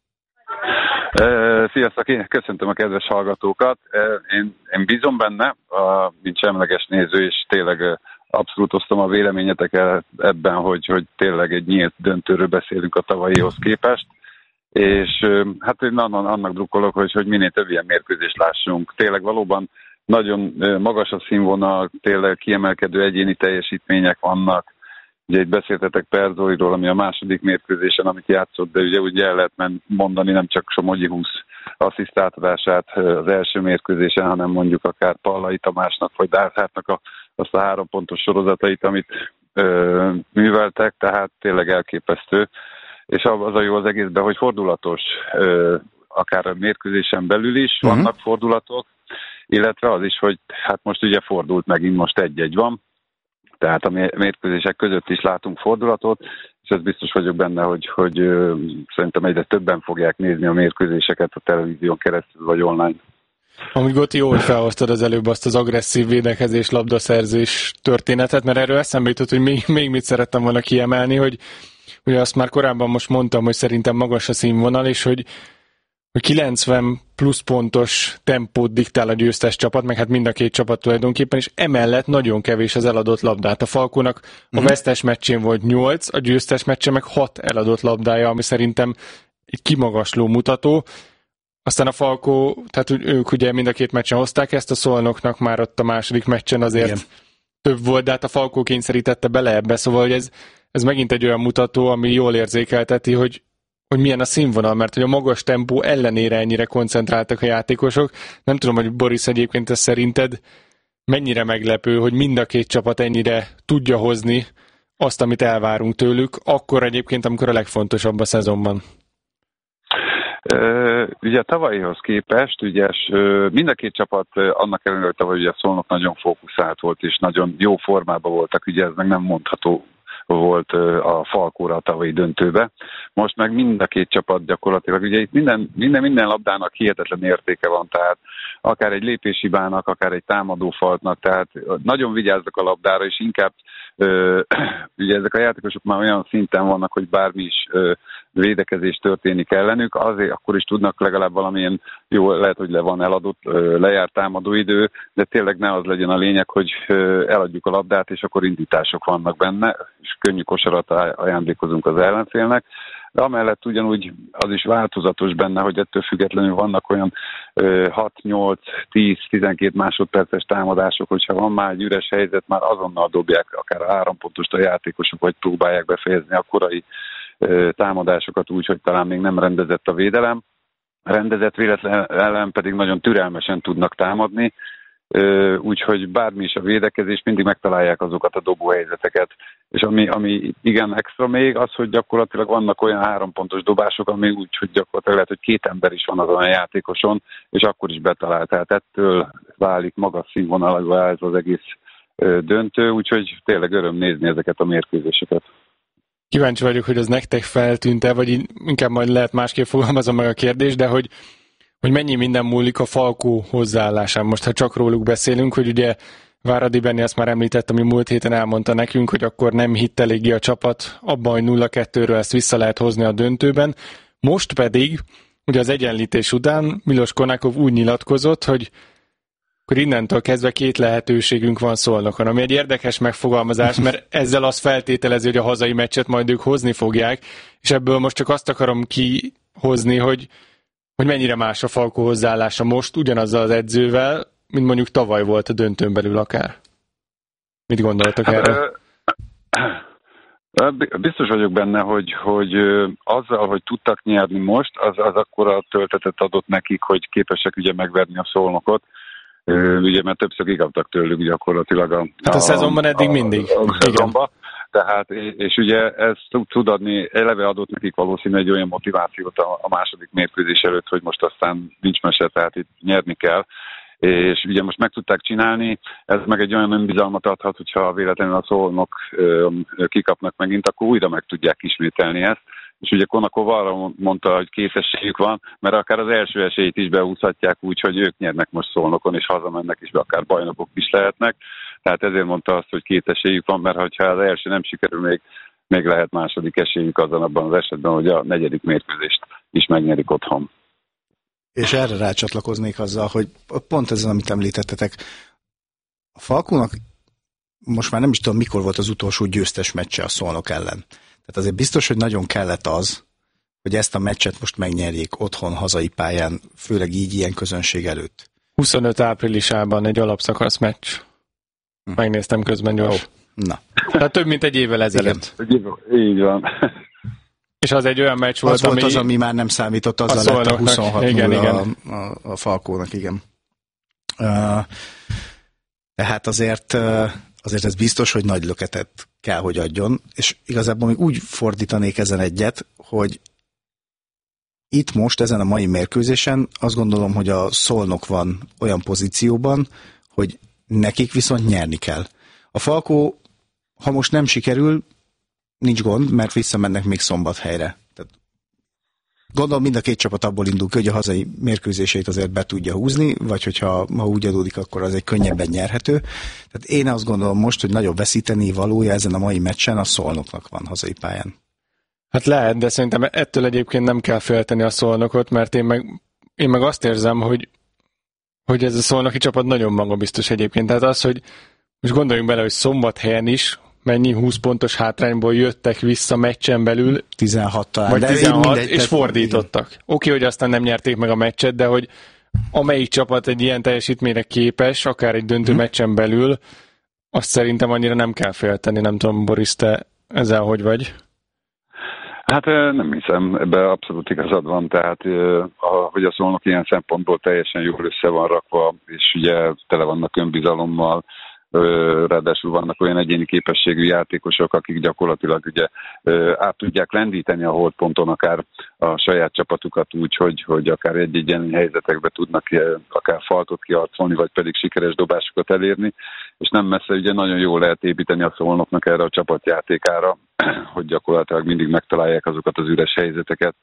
Sziasztok, én köszöntöm a kedves hallgatókat. Én, én bízom benne, a, mint semleges néző, és tényleg abszolút osztom a véleményeteket ebben, hogy, hogy tényleg egy nyílt döntőről beszélünk a tavalyihoz képest. És hát én annak drukkolok, hogy, hogy minél több ilyen mérkőzést lássunk. Tényleg valóban nagyon magas a színvonal, tényleg kiemelkedő egyéni teljesítmények vannak. Ugye itt beszéltetek Perzoliról, ami a második mérkőzésen, amit játszott, de ugye úgy el lehet mondani nem csak Somogyi húsz asszisztáltatását az első mérkőzésen, hanem mondjuk akár Pallai Tamásnak, vagy Dászártnak a, azt a három pontos sorozatait, amit ö, műveltek, tehát tényleg elképesztő. És az a jó az egészben, hogy fordulatos, ö, akár a mérkőzésen belül is uh-huh. vannak fordulatok, illetve az is, hogy hát most ugye fordult megint, most egy-egy van, tehát a mérkőzések között is látunk fordulatot, és ez biztos vagyok benne, hogy, hogy ö, szerintem egyre többen fogják nézni a mérkőzéseket a televízión keresztül, vagy online. Amúgy Goti, jó, hogy felhoztad az előbb azt az agresszív védekezés, labdaszerzés történetet, mert erről eszembe jutott, hogy még, még mit szerettem volna kiemelni, hogy ugye azt már korábban most mondtam, hogy szerintem magas a színvonal, és hogy hogy kilencven plusz pontos tempót diktál a győztes csapat, meg hát mind a két csapat tulajdonképpen, és emellett nagyon kevés az eladott labdát. A Falcónak a vesztes meccsén volt nyolc, a győztes meccsen meg hat eladott labdája, ami szerintem egy kimagasló mutató. Aztán a Falco, tehát ők ugye mind a két meccsen hozták ezt, a Szolnoknak már ott a második meccsen azért igen. több volt, de hát a Falco kényszerítette bele ebbe, szóval hogy ez, ez megint egy olyan mutató, ami jól érzékelteti, hogy hogy milyen a színvonal, mert hogy a magas tempó ellenére ennyire koncentráltak a játékosok. Nem tudom, hogy Boris egyébként ez szerinted mennyire meglepő, hogy mind a két csapat ennyire tudja hozni azt, amit elvárunk tőlük, akkor egyébként, amikor a legfontosabb a szezonban. Uh, ugye a tavalyihoz képest, ugye, mind a két csapat annak ellenére, hogy tavaly ugye a Szolnok nagyon fókuszált volt, és nagyon jó formában voltak, ugye ez meg nem mondható volt a Falcóra a tavalyi döntőbe. Most meg mind a két csapat gyakorlatilag, ugye itt minden, minden, minden labdának hihetetlen értéke van, tehát akár egy lépéshibának, akár egy támadófaltnak, tehát nagyon vigyáznak a labdára, és inkább ö, ugye ezek a játékosok már olyan szinten vannak, hogy bármi is ö, védekezés történik ellenük, azért akkor is tudnak legalább valamilyen jó, lehet, hogy le van eladott, lejárt támadóidő, de tényleg ne az legyen a lényeg, hogy eladjuk a labdát, és akkor indítások vannak benne, és könnyű kosarat ajándékozunk az ellenfélnek. De amellett ugyanúgy az is változatos benne, hogy ettől függetlenül vannak olyan hat, nyolc, tíz, tizenkét másodperces támadások, hogyha van már egy üres helyzet, már azonnal dobják akár a három pontost a játékosok, vagy próbálják befejezni a korai támadásokat úgy, hogy talán még nem rendezett a védelem. A rendezett véletlen ellen pedig nagyon türelmesen tudnak támadni, úgyhogy bármi is a védekezés, mindig megtalálják azokat a dobóhelyzeteket. És ami, ami igen extra még, az, hogy gyakorlatilag vannak olyan hárompontos dobások, ami úgy, hogy gyakorlatilag lehet, hogy két ember is van azon a játékoson, és akkor is betalál. Tehát ettől válik magas színvonalakba ez az egész döntő, úgyhogy tényleg öröm nézni ezeket a mérkőzéseket. Kíváncsi vagyok, hogy az nektek feltűnt-e, vagy inkább majd lehet másképp fogalmazom meg a kérdést, de hogy, hogy mennyi minden múlik a Falkó hozzáállásán. Most, ha csak róluk beszélünk, hogy ugye Váradi Benni azt már említett, ami múlt héten elmondta nekünk, hogy akkor nem hitt eléggé a csapat abban, hogy nulla kettőről ezt vissza lehet hozni a döntőben. Most pedig, ugye az egyenlítés után Milos Konakov úgy nyilatkozott, hogy akkor innentől kezdve két lehetőségünk van Szolnokon, ami egy érdekes megfogalmazás, mert ezzel azt feltételezi, hogy a hazai meccset majd ők hozni fogják, és ebből most csak azt akarom kihozni, hogy, hogy mennyire más a Falkó hozzáállása most ugyanazzal az edzővel, mint mondjuk tavaly volt a döntőn belül akár. Mit gondoltok erről? Biztos vagyok benne, hogy, hogy azzal, hogy tudtak nyerni most, az, az akkora töltetet adott nekik, hogy képesek ugye megverni a Szolnokot. Ugye, mert többször kikaptak tőlük gyakorlatilag a, hát a, a szezonban eddig a, mindig. A, a szezonban. Tehát, és ugye ez tud adni, eleve adott nekik valószínűleg egy olyan motivációt a, a második mérkőzés előtt, hogy most aztán nincs mese, tehát itt nyerni kell. És ugye most meg tudták csinálni, ez meg egy olyan önbizalmat adhat, hogyha véletlenül a Szolnok kikapnak megint, akkor újra meg tudják ismételni ezt. És ugye Konakov arra mondta, hogy két esélyük van, mert akár az első esélyt is behúzhatják úgy, hogy ők nyernek most Szolnokon, és hazamennek is, akár bajnokok is lehetnek. Tehát ezért mondta azt, hogy két esélyük van, mert ha az első nem sikerül, még, még lehet második esélyük azon abban az esetben, hogy a negyedik mérkőzést is megnyerik otthon. És erre rácsatlakoznék azzal, hogy pont ez, amit említettetek, a Falkónak most már nem is tudom, mikor volt az utolsó győztes meccse a Szolnok ellen. Tehát azért biztos, hogy nagyon kellett az, hogy ezt a meccset most megnyerjék otthon, hazai pályán, főleg így ilyen közönség előtt. huszonöt áprilisában egy alapszakasz meccs. Hm. Megnéztem közben gyors. Oh. Na. Tehát több mint egy évvel ezelőtt. Így van. És az egy olyan meccs volt, az volt ami... az, ami már nem számított, azzal lett a huszonhat igen, igen. A, a, a Falkónak, igen. Uh, tehát azért, uh, azért ez biztos, hogy nagy löketet kell, hogy adjon, és igazából még úgy fordítanék ezen egyet, hogy itt most, ezen a mai mérkőzésen azt gondolom, hogy a Szolnok van olyan pozícióban, hogy nekik viszont nyerni kell. A Falkó, ha most nem sikerül, nincs gond, mert visszamennek még Szombathelyre. Tehát gondolom mind a két csapat abból indul ki, hogy a hazai mérkőzéseit azért be tudja húzni, vagy hogyha ha úgy adódik, akkor az egy könnyebben nyerhető. Tehát én azt gondolom most, hogy nagyobb veszíteni valója ezen a mai meccsen a Szolnoknak van hazai pályán. Hát lehet, de szerintem ettől egyébként nem kell félteni a Szolnokot, mert én meg, én meg azt érzem, hogy, hogy ez a szolnoki csapat nagyon magabiztos egyébként. Tehát az, hogy most gondoljunk bele, hogy Szombathelyen is mennyi húsz pontos hátrányból jöttek vissza meccsen belül. tizenhat talán. Vagy tizenhat, mindegy, és fordítottak. Oké, okay, hogy aztán nem nyerték meg a meccset, de hogy amelyik csapat egy ilyen teljesítményre képes, akár egy döntő hmm. meccsen belül, azt szerintem annyira nem kell félteni. Nem tudom, Boris, te ezzel hogy vagy? Hát nem hiszem, ebben abszolút igazad van, tehát hogy a Szolnok ilyen szempontból teljesen jól össze van rakva, és ugye tele vannak önbizalommal, ráadásul vannak olyan egyéni képességű játékosok, akik gyakorlatilag ugye át tudják lendíteni a holdponton akár a saját csapatukat úgy, hogy, hogy akár egy-egy ilyen helyzetekbe tudnak akár faltot kiharcolni, vagy pedig sikeres dobásokat elérni, és nem messze ugye nagyon jól lehet építeni a Szolnoknak erre a csapatjátékára, hogy gyakorlatilag mindig megtalálják azokat az üres helyzeteket,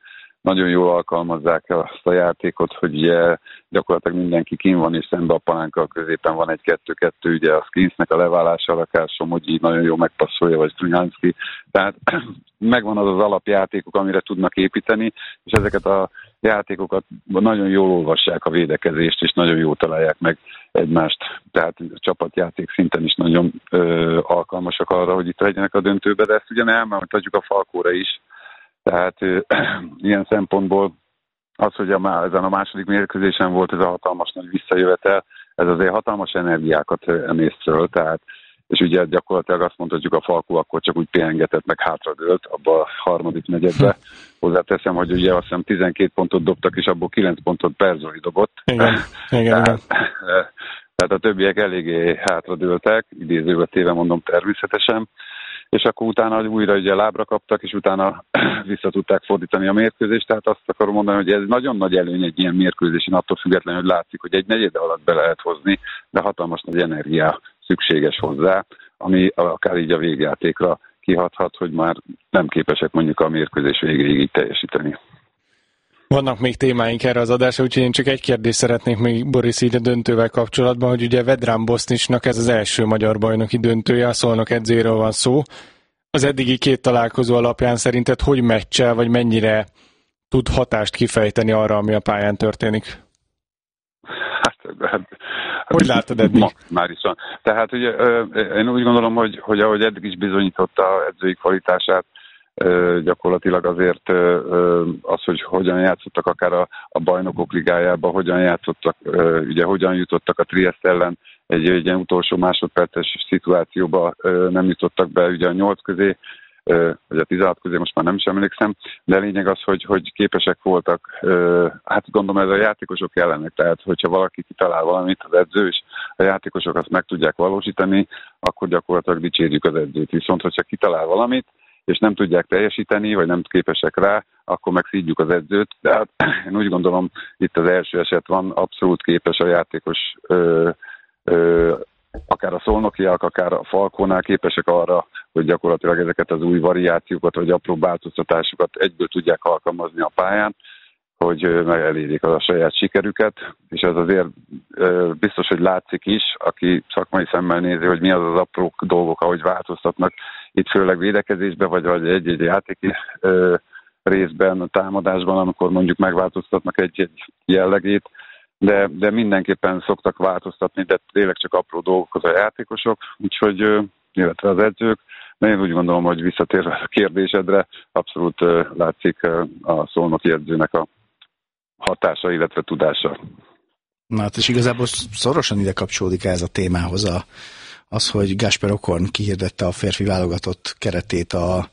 nagyon jól alkalmazzák azt a játékot, hogy ugye gyakorlatilag mindenki kín van, és szembe a palánkkal középen van egy kettő-kettő, ugye a Skinsnek a leválása, akár Somogyi nagyon jól megpasszolja, vagy Strunyanski. Tehát megvan az az alapjátékok, amire tudnak építeni, és ezeket a játékokat nagyon jól olvassák a védekezést, és nagyon jól találják meg egymást. Tehát a csapatjáték szinten is nagyon ö, alkalmasak arra, hogy itt legyenek a döntőbe, de ezt ugyan elmondhatjuk a Falkóra is. Tehát ö, ilyen szempontból az, hogy a, ezen a második mérkőzésen volt ez a hatalmas nagy visszajövetel, ez azért hatalmas energiákat emész föl, tehát és ugye gyakorlatilag azt mondhatjuk, a Falkó akkor csak úgy pihengetett, meg hátradőlt abba a harmadik negyedbe. Hozzáteszem, hogy ugye azt hiszem tizenkét pontot dobtak, és abból kilenc pontot Berzoli dobott. Igen, igen, tehát, tehát a többiek eléggé hátradőltek, idézőbe téve mondom természetesen, és akkor utána újra ugye lábra kaptak, és utána vissza tudták fordítani a mérkőzést, tehát azt akarom mondani, hogy ez nagyon nagy előny egy ilyen mérkőzésen, attól függetlenül, hogy látszik, hogy egy negyed alatt be lehet hozni, de hatalmas nagy energia szükséges hozzá, ami akár így a végjátékra kihathat, hogy már nem képesek mondjuk a mérkőzés végéig így teljesíteni. Vannak még témáink erre az adásra, úgyhogy én csak egy kérdést szeretnék még, Boris, így a döntővel kapcsolatban, hogy ugye Vedran Bosnicsnak ez az első magyar bajnoki döntője, a Szolnok edzőjéről van szó. Az eddigi két találkozó alapján szerinted hogy meccsel, vagy mennyire tud hatást kifejteni arra, ami a pályán történik? Hát, hát, hogy látod eddig? Ma, már is van. Tehát ugye, én úgy gondolom, hogy, hogy ahogy eddig is bizonyította edzői kvalitását, gyakorlatilag azért az, hogy hogyan játszottak akár a, a bajnokok ligájában, hogyan játszottak, ugye hogyan jutottak a Trieste ellen egy, egy ilyen utolsó másodperces szituációba nem jutottak be ugye a nyolc közé, vagy a tizenhat közé, most már nem is emlékszem, de lényeg az, hogy, hogy képesek voltak, hát gondolom ez a játékosok jellenek, tehát hogyha valaki kitalál valamit, az edző, és a játékosok azt meg tudják valósítani, akkor gyakorlatilag dicsérjük az edzőt. Viszont, hogyha kitalál valamit, és nem tudják teljesíteni, vagy nem képesek rá, akkor meg szídjuk az edzőt. De hát én úgy gondolom, itt az első eset van, abszolút képes a játékos, ö, ö, akár a szolnokiak, akár a Falkónál képesek arra, hogy gyakorlatilag ezeket az új variációkat, vagy apró változtatásokat egyből tudják alkalmazni a pályán, hogy meg elérjék a saját sikerüket, és ez azért biztos, hogy látszik is, aki szakmai szemmel nézi, hogy mi az az apró dolgok, ahogy változtatnak, itt főleg védekezésben, vagy, vagy egy-egy játéki részben, a támadásban, amikor mondjuk megváltoztatnak egy-egy jellegét, de, de mindenképpen szoktak változtatni, de tényleg csak apró dolgok az a játékosok, úgyhogy illetve az edzők, de én úgy gondolom, hogy visszatérve a kérdésedre, abszolút látszik a szolnoki edzőnek a hatása, illetve tudása. Na hát és igazából szorosan ide kapcsolódik ez a témához a, az, hogy Gáspár Okorn kihirdette a férfi válogatott keretét a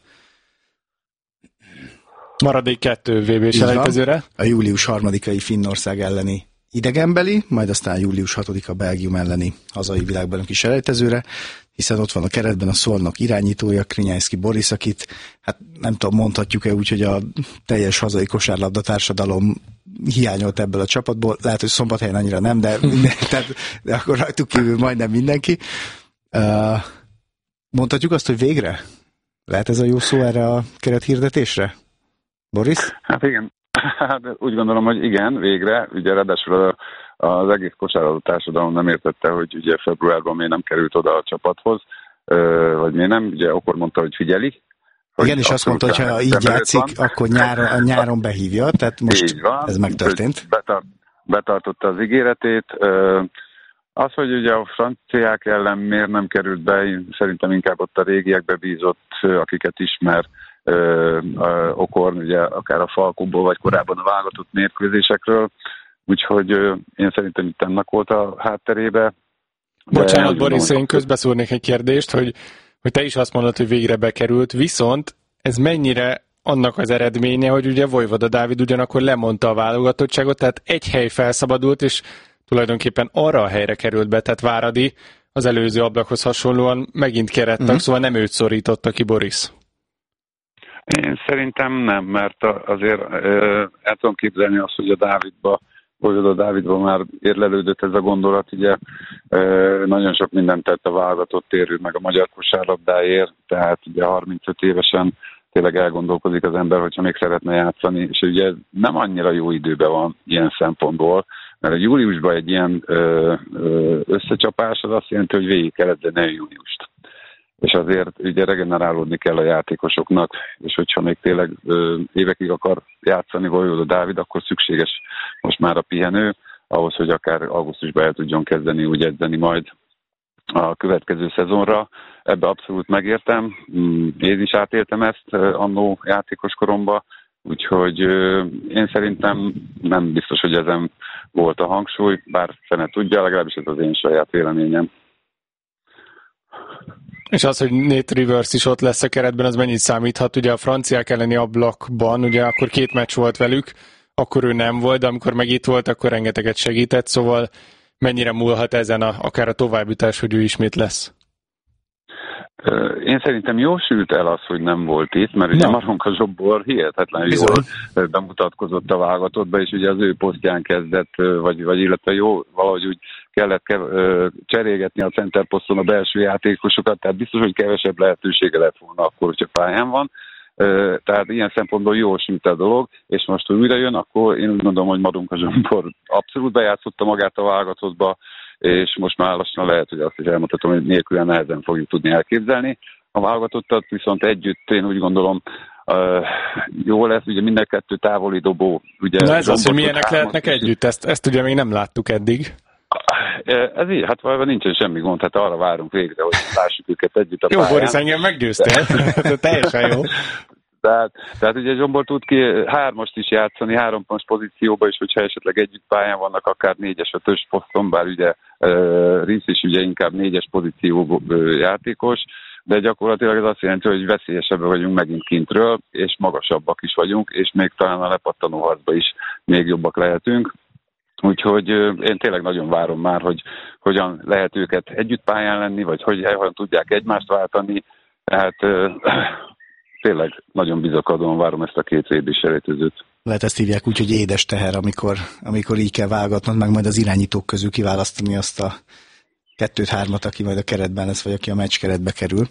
maradék kettő vé bé selejtezőre. A július harmadikai Finnország elleni idegenbeli, majd aztán július hatodika Belgium elleni hazai világbajnoki selejtezőre, hiszen ott van a keretben a Szolnok irányítója, Krinyászki Boris, akit, hát nem tudom, mondhatjuk-e úgy, hogy a teljes hazai kosárlabda társadalom hiányolt ebből a csapatból, lehet, hogy Szombathelyen annyira nem, de, minden, tehát, de akkor rajtuk kívül majdnem mindenki. Uh, mondhatjuk azt, hogy végre? Lehet ez a jó szó erre a kerethirdetésre? Boris? Hát igen, hát úgy gondolom, hogy igen, végre, ugye ráadásul az egész kosárlabda társadalom nem értette, hogy ugye februárban miért nem került oda a csapathoz, vagy miért nem, ugye Okor mondta, hogy figyeli. Igen, és azt mondta, hogy ha így játszik, van, akkor nyáron, nyáron behívja, tehát most van, ez megtörtént. Betart, betartotta az ígéretét. Az, hogy ugye a franciák ellen miért nem került be, én szerintem inkább ott a régiekbe bízott, akiket ismer, Okorn, ugye akár a Falkóból, vagy korábban a válogatott mérkőzésekről, úgyhogy én szerintem itt ennek volt a hátterébe. Bocsánat, Boris, én közbeszúrnék egy kérdést, hogy, hogy te is azt mondod, hogy végre bekerült, viszont ez mennyire annak az eredménye, hogy ugye Vojvoda Dávid ugyanakkor lemondta a válogatottságot, tehát egy hely felszabadult, és tulajdonképpen arra a helyre került be, tehát Váradi az előző ablakhoz hasonlóan megint kerettak, uh-huh. szóval nem őt szorította ki Boris. Én szerintem nem, mert azért el tudom képzelni azt, hogy a Dávidba, vagy a Dávidba már érlelődött ez a gondolat, ugye nagyon sok mindent tett a válogatott térül meg a magyar kosárlabdáért, tehát ugye harmincöt évesen tényleg elgondolkozik az ember, hogyha még szeretne játszani, és ugye nem annyira jó időben van ilyen szempontból, mert a júliusban egy ilyen ö, ö, összecsapás az azt jelenti, hogy végig kell edzeni júniust. És azért ugye regenerálódni kell a játékosoknak, és hogyha még tényleg ö, évekig akar játszani Vojvoda Dávid, akkor szükséges most már a pihenő, ahhoz, hogy akár augusztusban el tudjon kezdeni úgy edzeni majd a következő szezonra. Ebbe abszolút megértem, én is átéltem ezt annó játékos koromban, úgyhogy én szerintem nem biztos, hogy ezen volt a hangsúly, bár fene tudja, legalábbis ez az én saját véleményem. És az, hogy Nate Rivers is ott lesz a keretben, az mennyit számíthat? Ugye a franciák elleni ablakban, ugye akkor két meccs volt velük, akkor ő nem volt, de amikor meg itt volt, akkor rengeteget segített, szóval mennyire múlhat ezen a, akár a továbbjutás, hogy ő ismét lesz? Én szerintem jól sült el az, hogy nem volt itt, mert ugye Maronka Zsombor hihetetlen jól bemutatkozott a válogatottba, és ugye az ő posztján kezdett, vagy, vagy illetve jó, valahogy úgy kellett cserélgetni a center poszton a belső játékosokat, tehát biztos, hogy kevesebb lehetősége lett volna akkor, hogyha pályán van. Tehát ilyen szempontból jól sült a dolog, és most, hogy újra jön, akkor én úgy gondolom, hogy Maronka Zsombor abszolút bejátszotta magát a válogatottba, és most már lassan lehet, hogy azt is elmondhatom, hogy nélkül nehezen fogjuk tudni elképzelni. A válogatottat viszont együtt én úgy gondolom uh, jó lesz, ugye minden kettő távoli dobó. Ugye na ez az, hogy milyenek lehetnek együtt, ezt, ezt ugye még nem láttuk eddig. Ez így, hát valójában nincsen semmi gond, hát arra várunk végre, hogy lássuk őket együtt a jó, pályán. Boris, engem meggyőztél, teljesen jó. Tehát, tehát ugye Zsombor tud ki hármast is játszani, három pontos pozícióba is, hogyha esetleg együtt pályán vannak, akár négyes, ötös poszton, bár ugye uh, Risz is ugye inkább négyes pozíció uh, játékos, de gyakorlatilag ez azt jelenti, hogy veszélyesebbek vagyunk megint kintről, és magasabbak is vagyunk, és még talán a lepattanó harcba is még jobbak lehetünk. Úgyhogy én tényleg nagyon várom már, hogy hogyan lehet őket együtt pályán lenni, vagy hogy hogyan tudják egymást váltani. Tehát tényleg nagyon bizakodóan várom ezt a két vé bé selejtezőt. Lehet ezt hívják úgy, hogy édes teher, amikor, amikor így kell válogatnod, meg majd az irányítók közül kiválasztani azt a kettőt-hármat, aki majd a keretben lesz, vagy aki a meccs keretbe kerül.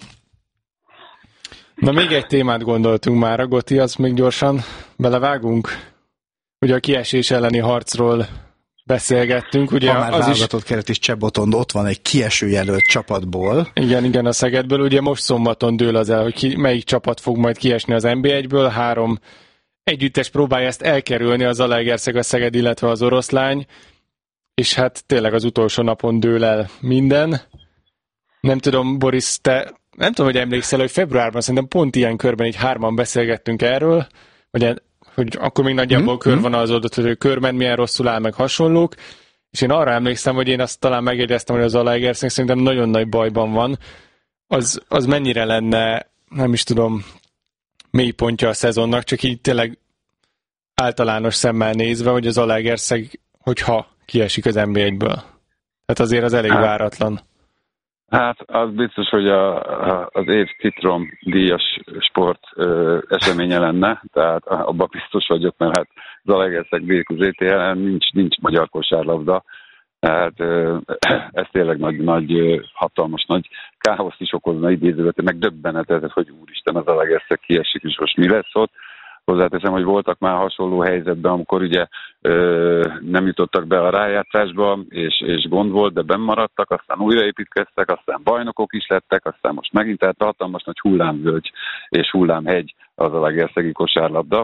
Na még egy témát gondoltunk már, Goti, azt még gyorsan belevágunk. Ugye a kiesés elleni harcról beszélgettünk. Ugye ha már az válogatott is... keret is Csebotond, ott van egy kieső jelölt csapatból. Igen, igen, a Szegedből. Ugye most szombaton dől az el, hogy ki, melyik csapat fog majd kiesni az en bé egyből. Három együttes próbálja ezt elkerülni, az Zalaegerszeg, a Szeged, illetve az Oroszlány. És hát tényleg az utolsó napon dől el minden. Nem tudom, Boris, te nem tudom, hogy emlékszel, hogy februárban szerintem pont ilyen körben így hárman beszélgettünk erről, hogy hogy akkor még nagyjából mm, körvonalazódott, hogy a körben milyen rosszul áll, meg hasonlók, és én arra emlékszem, hogy én azt talán megjegyeztem, hogy az Zalaegerszeg szerintem nagyon nagy bajban van. Az, az mennyire lenne, nem is tudom, mélypontja a szezonnak, csak így tényleg általános szemmel nézve, hogy az Zalaegerszeg, hogyha kiesik az en bé egyből. Tehát azért az elég váratlan. Hát az biztos, hogy a, a, az év Citrom díjas sport ö, eseménye lenne, tehát abban biztos vagyok, mert hát Zalaegerszeg Birkus zé té ellen nincs, nincs magyar kosárlabda, tehát ö, ez tényleg nagy, nagy, hatalmas, nagy káoszt is okozna idézővet, meg döbbenetet, hogy úristen, az Zalaegerszeg kiesik, és most mi lesz ott. Hozzáteszem, hogy voltak már hasonló helyzetben, amikor ugye ö, nem jutottak be a rájátszásba, és, és gond volt, de benn maradtak, aztán újraépítkeztek, aztán bajnokok is lettek, aztán most megint tehát hatalmas nagy hullámvölgy és hullámhegy az zalaegerszegi kosárlabda.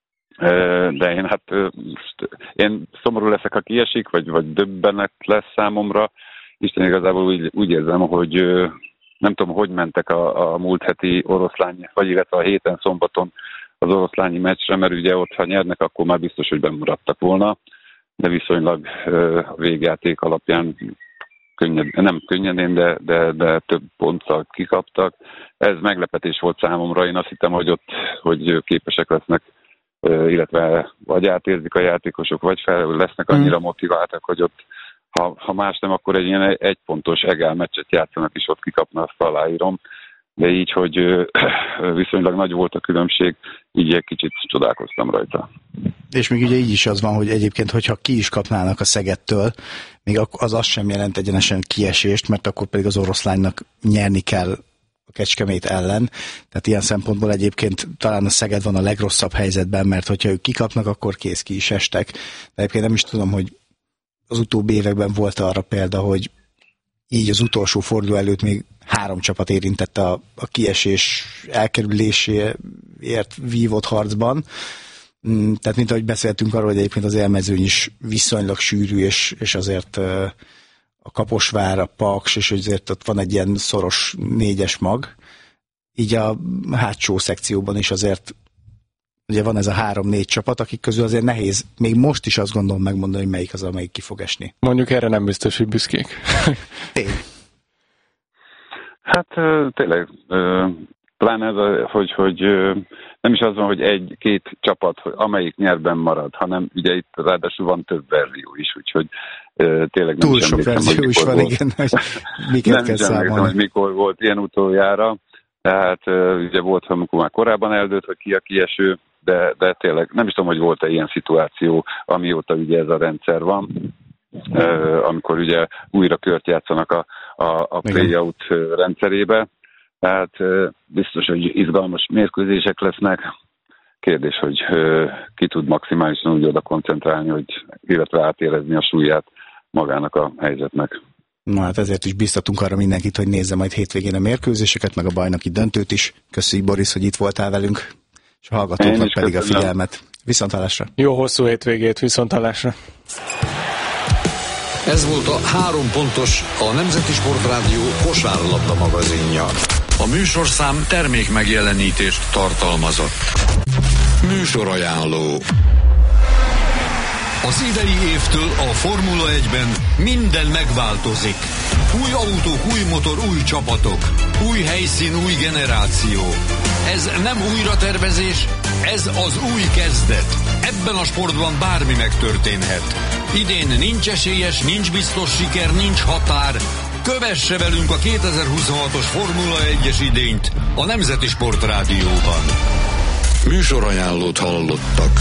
Ö, de én hát ö, én szomorú leszek, ha kiesik, vagy, vagy döbbenet lesz számomra. Isten igazából úgy, úgy érzem, hogy ö, nem tudom, hogy mentek a, a múlt heti oroszlány, vagy illetve a héten szombaton az oroszlányi meccsre, mert ugye ott, ha nyernek, akkor már biztos, hogy bennmaradtak volna, de viszonylag a végjáték alapján könnyed, nem könnyedén, de, de, de több ponttal kikaptak. Ez meglepetés volt számomra, én azt hittem, hogy ott hogy képesek lesznek, illetve vagy átérzik a játékosok, vagy fel lesznek annyira motiváltak, hogy ott, ha, ha más nem, akkor egy ilyen egypontos egál meccset játszanak, és ott kikapna, azt aláírom. De így, hogy viszonylag nagy volt a különbség, így egy kicsit csodálkoztam rajta. És még ugye így is az van, hogy egyébként, hogyha ki is kapnának a Szegedtől, még az az sem jelent egyenesen kiesést, mert akkor pedig az Oroszlánynak nyerni kell a a Kecskemét ellen. Tehát ilyen szempontból egyébként talán a Szeged van a legrosszabb helyzetben, mert hogyha ők kikapnak, akkor kész, ki is estek. De egyébként nem is tudom, hogy az utóbbi években volt arra példa, hogy így az utolsó forduló előtt még három csapat érintette a, a kiesés elkerüléséért vívott harcban. Tehát mint ahogy beszéltünk arról, hogy egyébként az élmezőny is viszonylag sűrű, és, és azért a Kaposvár, a Paks, és azért ott van egy ilyen szoros négyes mag. Így a hátsó szekcióban is azért ugye van ez a három-négy csapat, akik közül azért nehéz, még most is azt gondolom megmondani, hogy melyik az, amelyik ki fog esni. Mondjuk erre nem biztos, hogy büszkék. Tény. Hát tényleg, pláne ez, a, hogy, hogy nem is az van, hogy egy-két csapat, amelyik nyerben marad, hanem ugye itt ráadásul van több verzió is, úgyhogy tényleg nem túl is sok verzió is van, igen, hogy miket nem kell is emlékszem, hogy mikor volt ilyen utoljára. Tehát ugye volt, amikor már korábban eldőlt, hogy ki a kieső, de, de tényleg nem is tudom, hogy volt-e ilyen szituáció, amióta ugye ez a rendszer van, amikor ugye újra kört játszanak a, a, a play-out rendszerébe. Tehát biztos, hogy izgalmas mérkőzések lesznek. Kérdés, hogy ki tud maximálisan úgy oda koncentrálni, hogy illetve átérezni a súlyát magának a helyzetnek. Na hát ezért is biztatunk arra mindenkit, hogy nézze majd hétvégén a mérkőzéseket, meg a bajnoki döntőt is. Köszönjük, Boris, hogy itt voltál velünk, és a hallgatóknak pedig köszönöm a figyelmet. Viszonthallásra! Jó hosszú hétvégét, viszonthallásra! Ez volt a Három pontos, a Nemzeti Sportrádió kosárlabda magazinja. A műsorszám termék megjelenítést tartalmazott. Műsorajánló. Az idei évtől a Formula egyben minden megváltozik. Új autók, új motor, új csapatok. Új helyszín, új generáció. Ez nem újratervezés, ez az új kezdet. Ebben a sportban bármi megtörténhet. Idén nincs esélyes, nincs biztos siker, nincs határ. Kövesse velünk a kétezer-huszonhatos Formula egyes idényt a Nemzeti Sportrádióban. Műsorajánlót hallottak.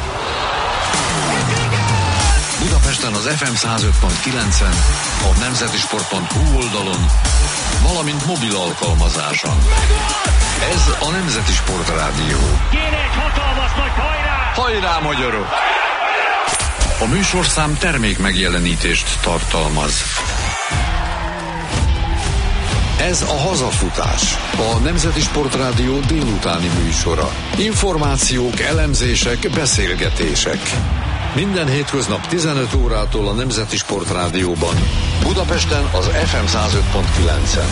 Budapesten az ef em száz öt pont kilencen, a nemzetisport pont hu oldalon, valamint mobil alkalmazáson. Ez a Nemzeti Sportrádió. Kéne egy hatalmas nagy hajrá! Hajrá, magyarok! A műsorszám termék megjelenítést tartalmaz. Ez a Hazafutás, a Nemzeti Sportrádió délutáni műsora. Információk, elemzések, beszélgetések. Minden hétköznap tizenöt órától a Nemzeti Sportrádióban. Budapesten az ef em száz öt pont kilencen.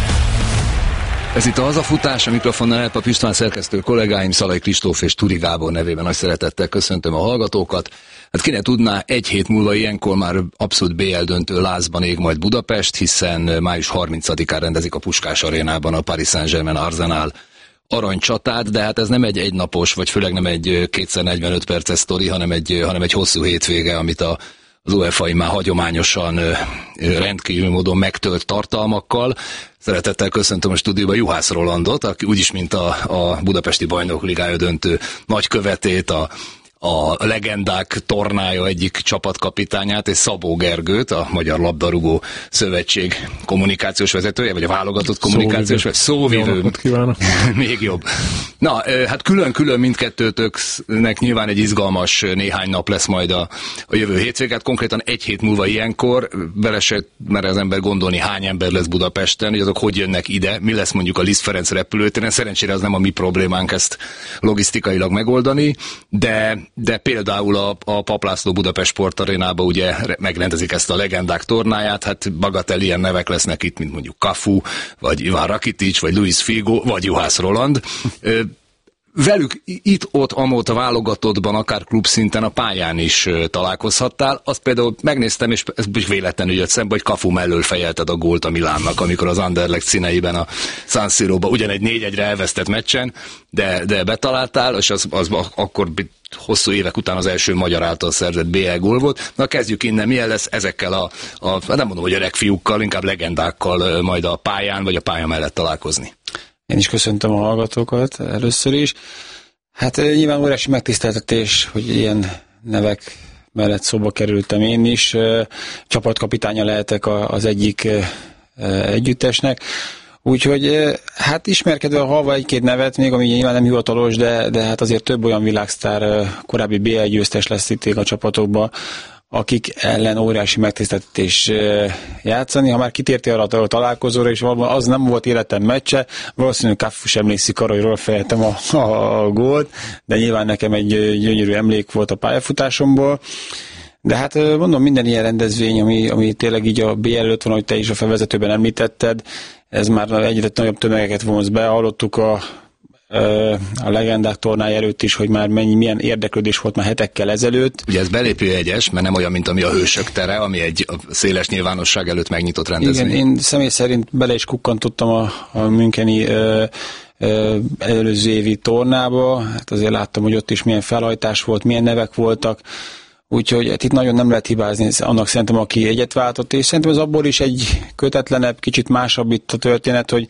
Ez itt a Hazafutás, a mikrofonnál Elpap István, szerkesztő kollégáim, Szalai Kristóf és Turi Gábor nevében nagy szeretettel köszöntöm a hallgatókat. Hát ki ne tudná, egy hét múlva ilyenkor már abszolút bé el döntő lázban ég majd Budapest, hiszen május harmincadikán rendezik a Puskás arénában a Paris Saint-Germain Arsenal aranycsatát, de hát ez nem egy egynapos, vagy főleg nem egy kétszer negyvenöt perces sztori, hanem egy, hanem egy hosszú hétvége, amit a az UEFA már hagyományosan rendkívül módon megtölt tartalmakkal. Szeretettel köszöntöm a stúdióban Juhász Rolandot, aki úgyis, mint a, a Budapesti Bajnok Ligája döntő nagykövetét, a, a legendák tornája egyik csapatkapitányát, és Szabó Gergőt, a Magyar Labdarúgó Szövetség kommunikációs vezetője, vagy a válogatott kommunikációs vezetője. Szóvivő. Még jobb. Na, hát külön-külön mindkettőtöknek nyilván egy izgalmas néhány nap lesz majd a, a jövő hétvégét. Konkrétan egy hét múlva ilyenkor, bele se mer az ember gondolni, hány ember lesz Budapesten, hogy azok hogy jönnek ide, mi lesz mondjuk a Liszt Ferenc repülőtéren. Szerencsére az nem a mi problémánk ezt logisztikailag megoldani, de de például a, a Papp László Budapest Sportarénába ugye megrendezik ezt a legendák tornáját, hát bagatel ilyen nevek lesznek itt, mint mondjuk Cafu, vagy Iván Rakitic, vagy Luis Figo, vagy Juhász Roland. Velük itt-ott, amott a válogatottban, akár klubszinten a pályán is találkozhattál. Azt például megnéztem, és ez is véletlenül jött szembe, hogy Cafu mellől fejelted a gólt a Milánnak, amikor az Anderlecht színeiben a San Siróba ugyan egy négy egyre elvesztett meccsen, de, de betaláltál, és az, az akkor hosszú évek után az első magyar által szerzett bé el gól volt. Na kezdjük innen, milyen lesz ezekkel a, a nem mondom, hogy öreg fiúkkal, inkább legendákkal majd a pályán, vagy a pálya mellett találkozni. Én is köszöntöm a hallgatókat először is. Hát nyilván óriási megtiszteltetés, hogy ilyen nevek mellett szóba kerültem én is. Csapatkapitánya lehetek az egyik együttesnek. Úgyhogy hát ismerkedve halva egy-két nevet, még ami nyilván nem hivatalos, de, de hát azért több olyan világsztár, korábbi bé el győztes lesz itt a csapatokba, akik ellen óriási megtiszteltetés játszani. Ha már kitértél arra a találkozóra, és valóban az nem volt életem meccse, valószínűleg Cafu sem emlékszik arra, hogy róla fejeltem a, a, a gólt, de nyilván nekem egy gyönyörű emlék volt a pályafutásomból. De hát mondom, minden ilyen rendezvény, ami, ami tényleg így a bé el előtt van, hogy te is a felvezetőben említetted, ez már egyre nagyobb tömegeket vonz be. Hallottuk a, a legendák tornája előtt is, hogy már mennyi, milyen érdeklődés volt már hetekkel ezelőtt. Ugye ez belépőjegyes, mert nem olyan, mint ami a Hősök tere, ami egy széles nyilvánosság előtt megnyitott rendezvény. Igen, én személy szerint bele is kukkantottam a, a Müncheni ö, ö, előző évi tornába. Hát azért láttam, hogy ott is milyen felhajtás volt, milyen nevek voltak. Úgyhogy hát itt nagyon nem lehet hibázni annak szerintem, aki egyet váltott, és szerintem ez abból is egy kötetlenebb, kicsit másabb itt a történet, hogy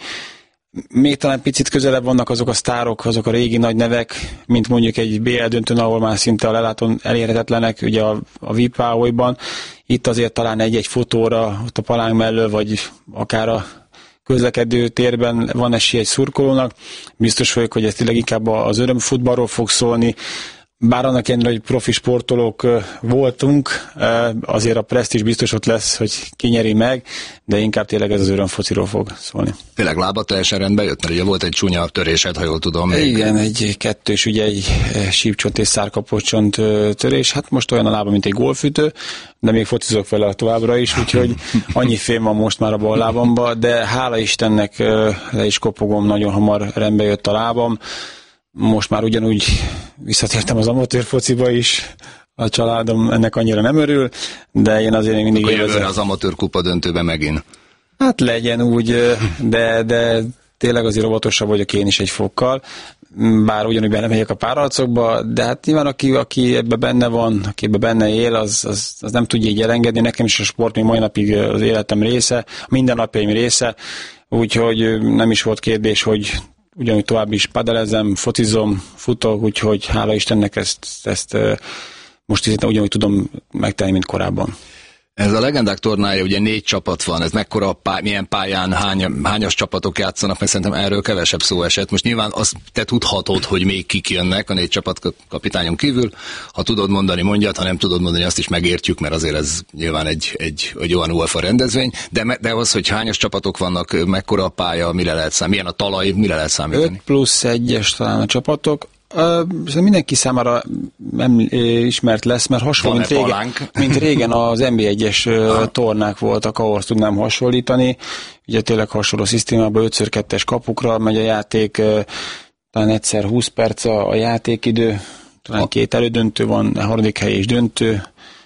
még talán picit közelebb vannak azok a sztárok, azok a régi nagy nevek, mint mondjuk egy bé el döntőn, ahol már szinte a leláton elérhetetlenek, ugye a, a vé i pé Ahoyban. Itt azért talán egy-egy fotóra, ott a palánk mellől, vagy akár a közlekedő térben van esély egy szurkolónak. Biztos vagyok, hogy ez tényleg inkább az örömfutballról fog szólni. Bár annak ellenére, hogy profi sportolók voltunk, azért a presztízs biztos ott lesz, hogy ki nyeri meg, de inkább tényleg ez az örömfociról fog szólni. Tényleg lába teljesen rendbe jött, mert ugye volt egy csúnya törésed, ha jól tudom. Még. Igen, egy kettős, ugye egy sípcsont és szárkapocsont törés, hát most olyan a lába, mint egy golfütő, de még focizok vele továbbra is, úgyhogy annyi fém van most már a bal lábamba, de hála Istennek le is kopogom, nagyon hamar rendbe jött a lábam. Most már ugyanúgy visszatértem az amatőr fociba is, a családom ennek annyira nem örül, de én azért mindig élvezem. Akkor jövőre az amatőr kupa döntőben megint. Hát legyen úgy, de, de tényleg azért óvatosabb vagyok én is egy fokkal, bár ugyanúgy benne megyek a párharcokba, de hát nyilván aki, aki ebbe benne van, aki ebbe benne él, az, az, az nem tudja így elengedni. Nekem is a sport még mai napig az életem része, minden napjaim része, úgyhogy nem is volt kérdés, hogy ugyanúgy tovább is padelezem, focizom, futok, úgyhogy hála Istennek ezt, ezt most szerintem ugyanúgy tudom megtenni, mint korábban. Ez a legendák tornája, ugye négy csapat van, ez mekkora, pá, milyen pályán, hány, hányas csapatok játszanak, mert szerintem erről kevesebb szó esett. Most nyilván azt te tudhatod, hogy még kik jönnek a négy csapat kapitányon kívül. Ha tudod mondani, mondjad, ha nem tudod mondani, azt is megértjük, mert azért ez nyilván egy, egy, egy olyan UEFA rendezvény. De, de az, hogy hányas csapatok vannak, mekkora a pálya, mire lehet számítani, milyen a talaj, mire lehet számítani? öt plusz egyes talán a csapatok. Uh, mindenki számára nem ismert lesz, mert hasonló, mint régen, mint régen az en bé egyes uh, tornák voltak, ahhoz tudnám hasonlítani. Ugye tényleg hasonló szisztémában öt kettes kapukra megy a játék, uh, talán egyszer húsz perc a, a játékidő, talán a... két elődöntő van, a harmadik hely és döntő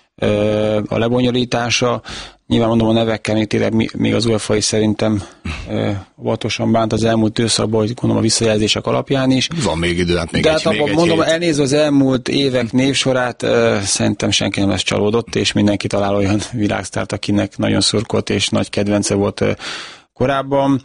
uh, a lebonyolítása. Nyilván mondom, a nevekkel még tényleg még az UEFA is szerintem uh, óvatosan bánt az elmúlt időszakban, hogy gondolom a visszajelzések alapján is. Van még idő, hát még de egy, hát még egy mondom, hét. Elnézve az elmúlt évek névsorát, uh, szerintem senki nem lesz csalódott, és mindenki talál olyan világsztárt, akinek nagyon szurkolt és nagy kedvence volt uh, korábban.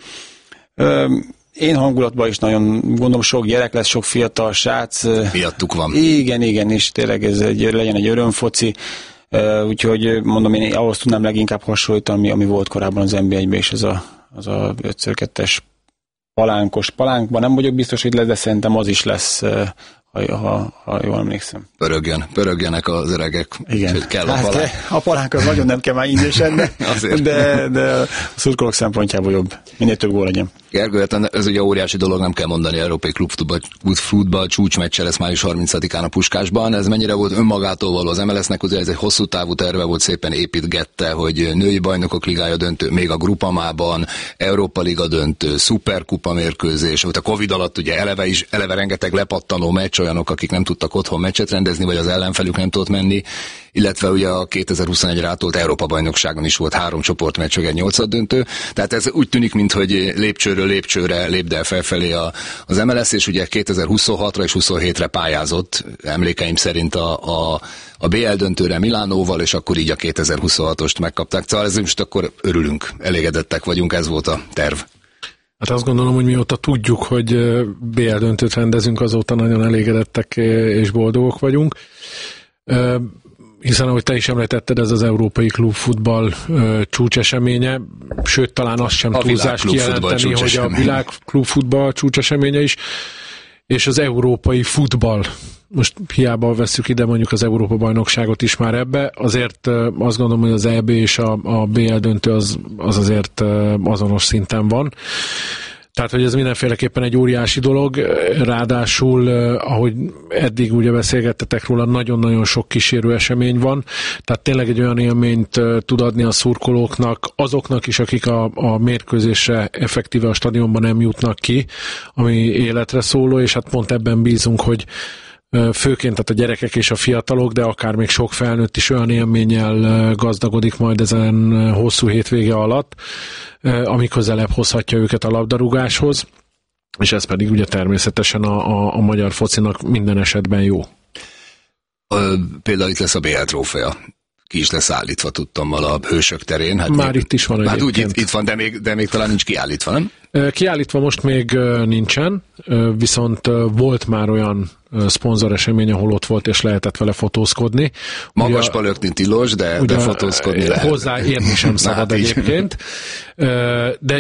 Uh, Én hangulatban is nagyon gondolom, sok gyerek lesz, sok fiatal srác. Miattuk van. Igen, igen, és tényleg ez egy, legyen egy örömfoci. Uh, úgyhogy mondom, én ahhoz tudnám leginkább hasonlítani, ami, ami volt korábban az en bé egyben, és ez a, az a öt kettes palánkos palánkban. Nem vagyok biztos, hogy lesz, de szerintem az is lesz, uh, ha, ha, ha jól emlékszem. Pörögjön, pörögjenek az öregek. Igen. Kell a hát palánk. A palánk az nagyon nem kell már ízésen, de, de, de a szurkolók szempontjából jobb. Minél több gól legyen. Gergő, ez ugye óriási dolog, nem kell mondani, európai klubfutball futball csúcsmeccse lesz május harmincadikán a Puskásban. Ez mennyire volt önmagától való az em el es-nek, ugye ez egy hosszú távú terve volt, szépen építgette, hogy női bajnokok ligája döntő, még a Grupamában, Európa Liga döntő, szuperkupa mérkőzés, volt a Covid alatt ugye eleve is, eleve rengeteg lepattanó meccs, olyanok, akik nem tudtak otthon meccset rendezni, vagy az ellenfelük nem tudott menni, illetve ugye a kétezer-huszonegyre átolt Európa-bajnokságon is volt három csoportmeccs, egy nyolcad döntő. Tehát ez úgy tűnik, mintha lépcsőről lépcsőre lépd el felfelé a, az em el es, és ugye kétezer-huszonhatra és huszonhétre pályázott, emlékeim szerint a, a, a bé el döntőre Milánóval, és akkor így a kétezer-huszonhatost megkapták. Szóval ez most akkor örülünk, elégedettek vagyunk, ez volt a terv. Hát azt gondolom, hogy mióta tudjuk, hogy bé el döntőt rendezünk, azóta nagyon elégedettek és boldogok vagyunk. hiszen ahogy te is említetted, ez az európai klubfutball ö, csúcseseménye, sőt talán azt sem a túlzás kijelenteni, hogy a világ klubfutball csúcseseménye is, és az európai futball. Most hiába vesszük ide mondjuk az Európa-bajnokságot is már ebbe, azért azt gondolom, hogy az é bé és a, a bé el döntő az, az azért azonos szinten van. Tehát, hogy ez mindenféleképpen egy óriási dolog, ráadásul, ahogy eddig ugye beszélgettetek róla, nagyon-nagyon sok kísérő esemény van, tehát tényleg egy olyan élményt tud adni a szurkolóknak, azoknak is, akik a, a mérkőzésre effektíve a stadionban nem jutnak ki, ami életre szóló, és hát pont ebben bízunk, hogy főként tehát a gyerekek és a fiatalok, de akár még sok felnőtt is olyan élménnyel gazdagodik majd ezen hosszú hétvége alatt, ami közelebb hozhatja őket a labdarúgáshoz, és ez pedig ugye természetesen a, a, a magyar focinak minden esetben jó. Ö, például itt lesz a bé el trófea. Ki is lesz állítva, tudtam, a Hősök terén. Hát már itt is van hát úgy itt, itt van, de még, de még talán nincs kiállítva, nem? Kiállítva most még nincsen, viszont volt már olyan szponzoresemény, ahol ott volt és lehetett vele fotózkodni. Magasba lökni tilos, de, de fotózkodni lehet. Hozzáérni sem szabad egyébként. De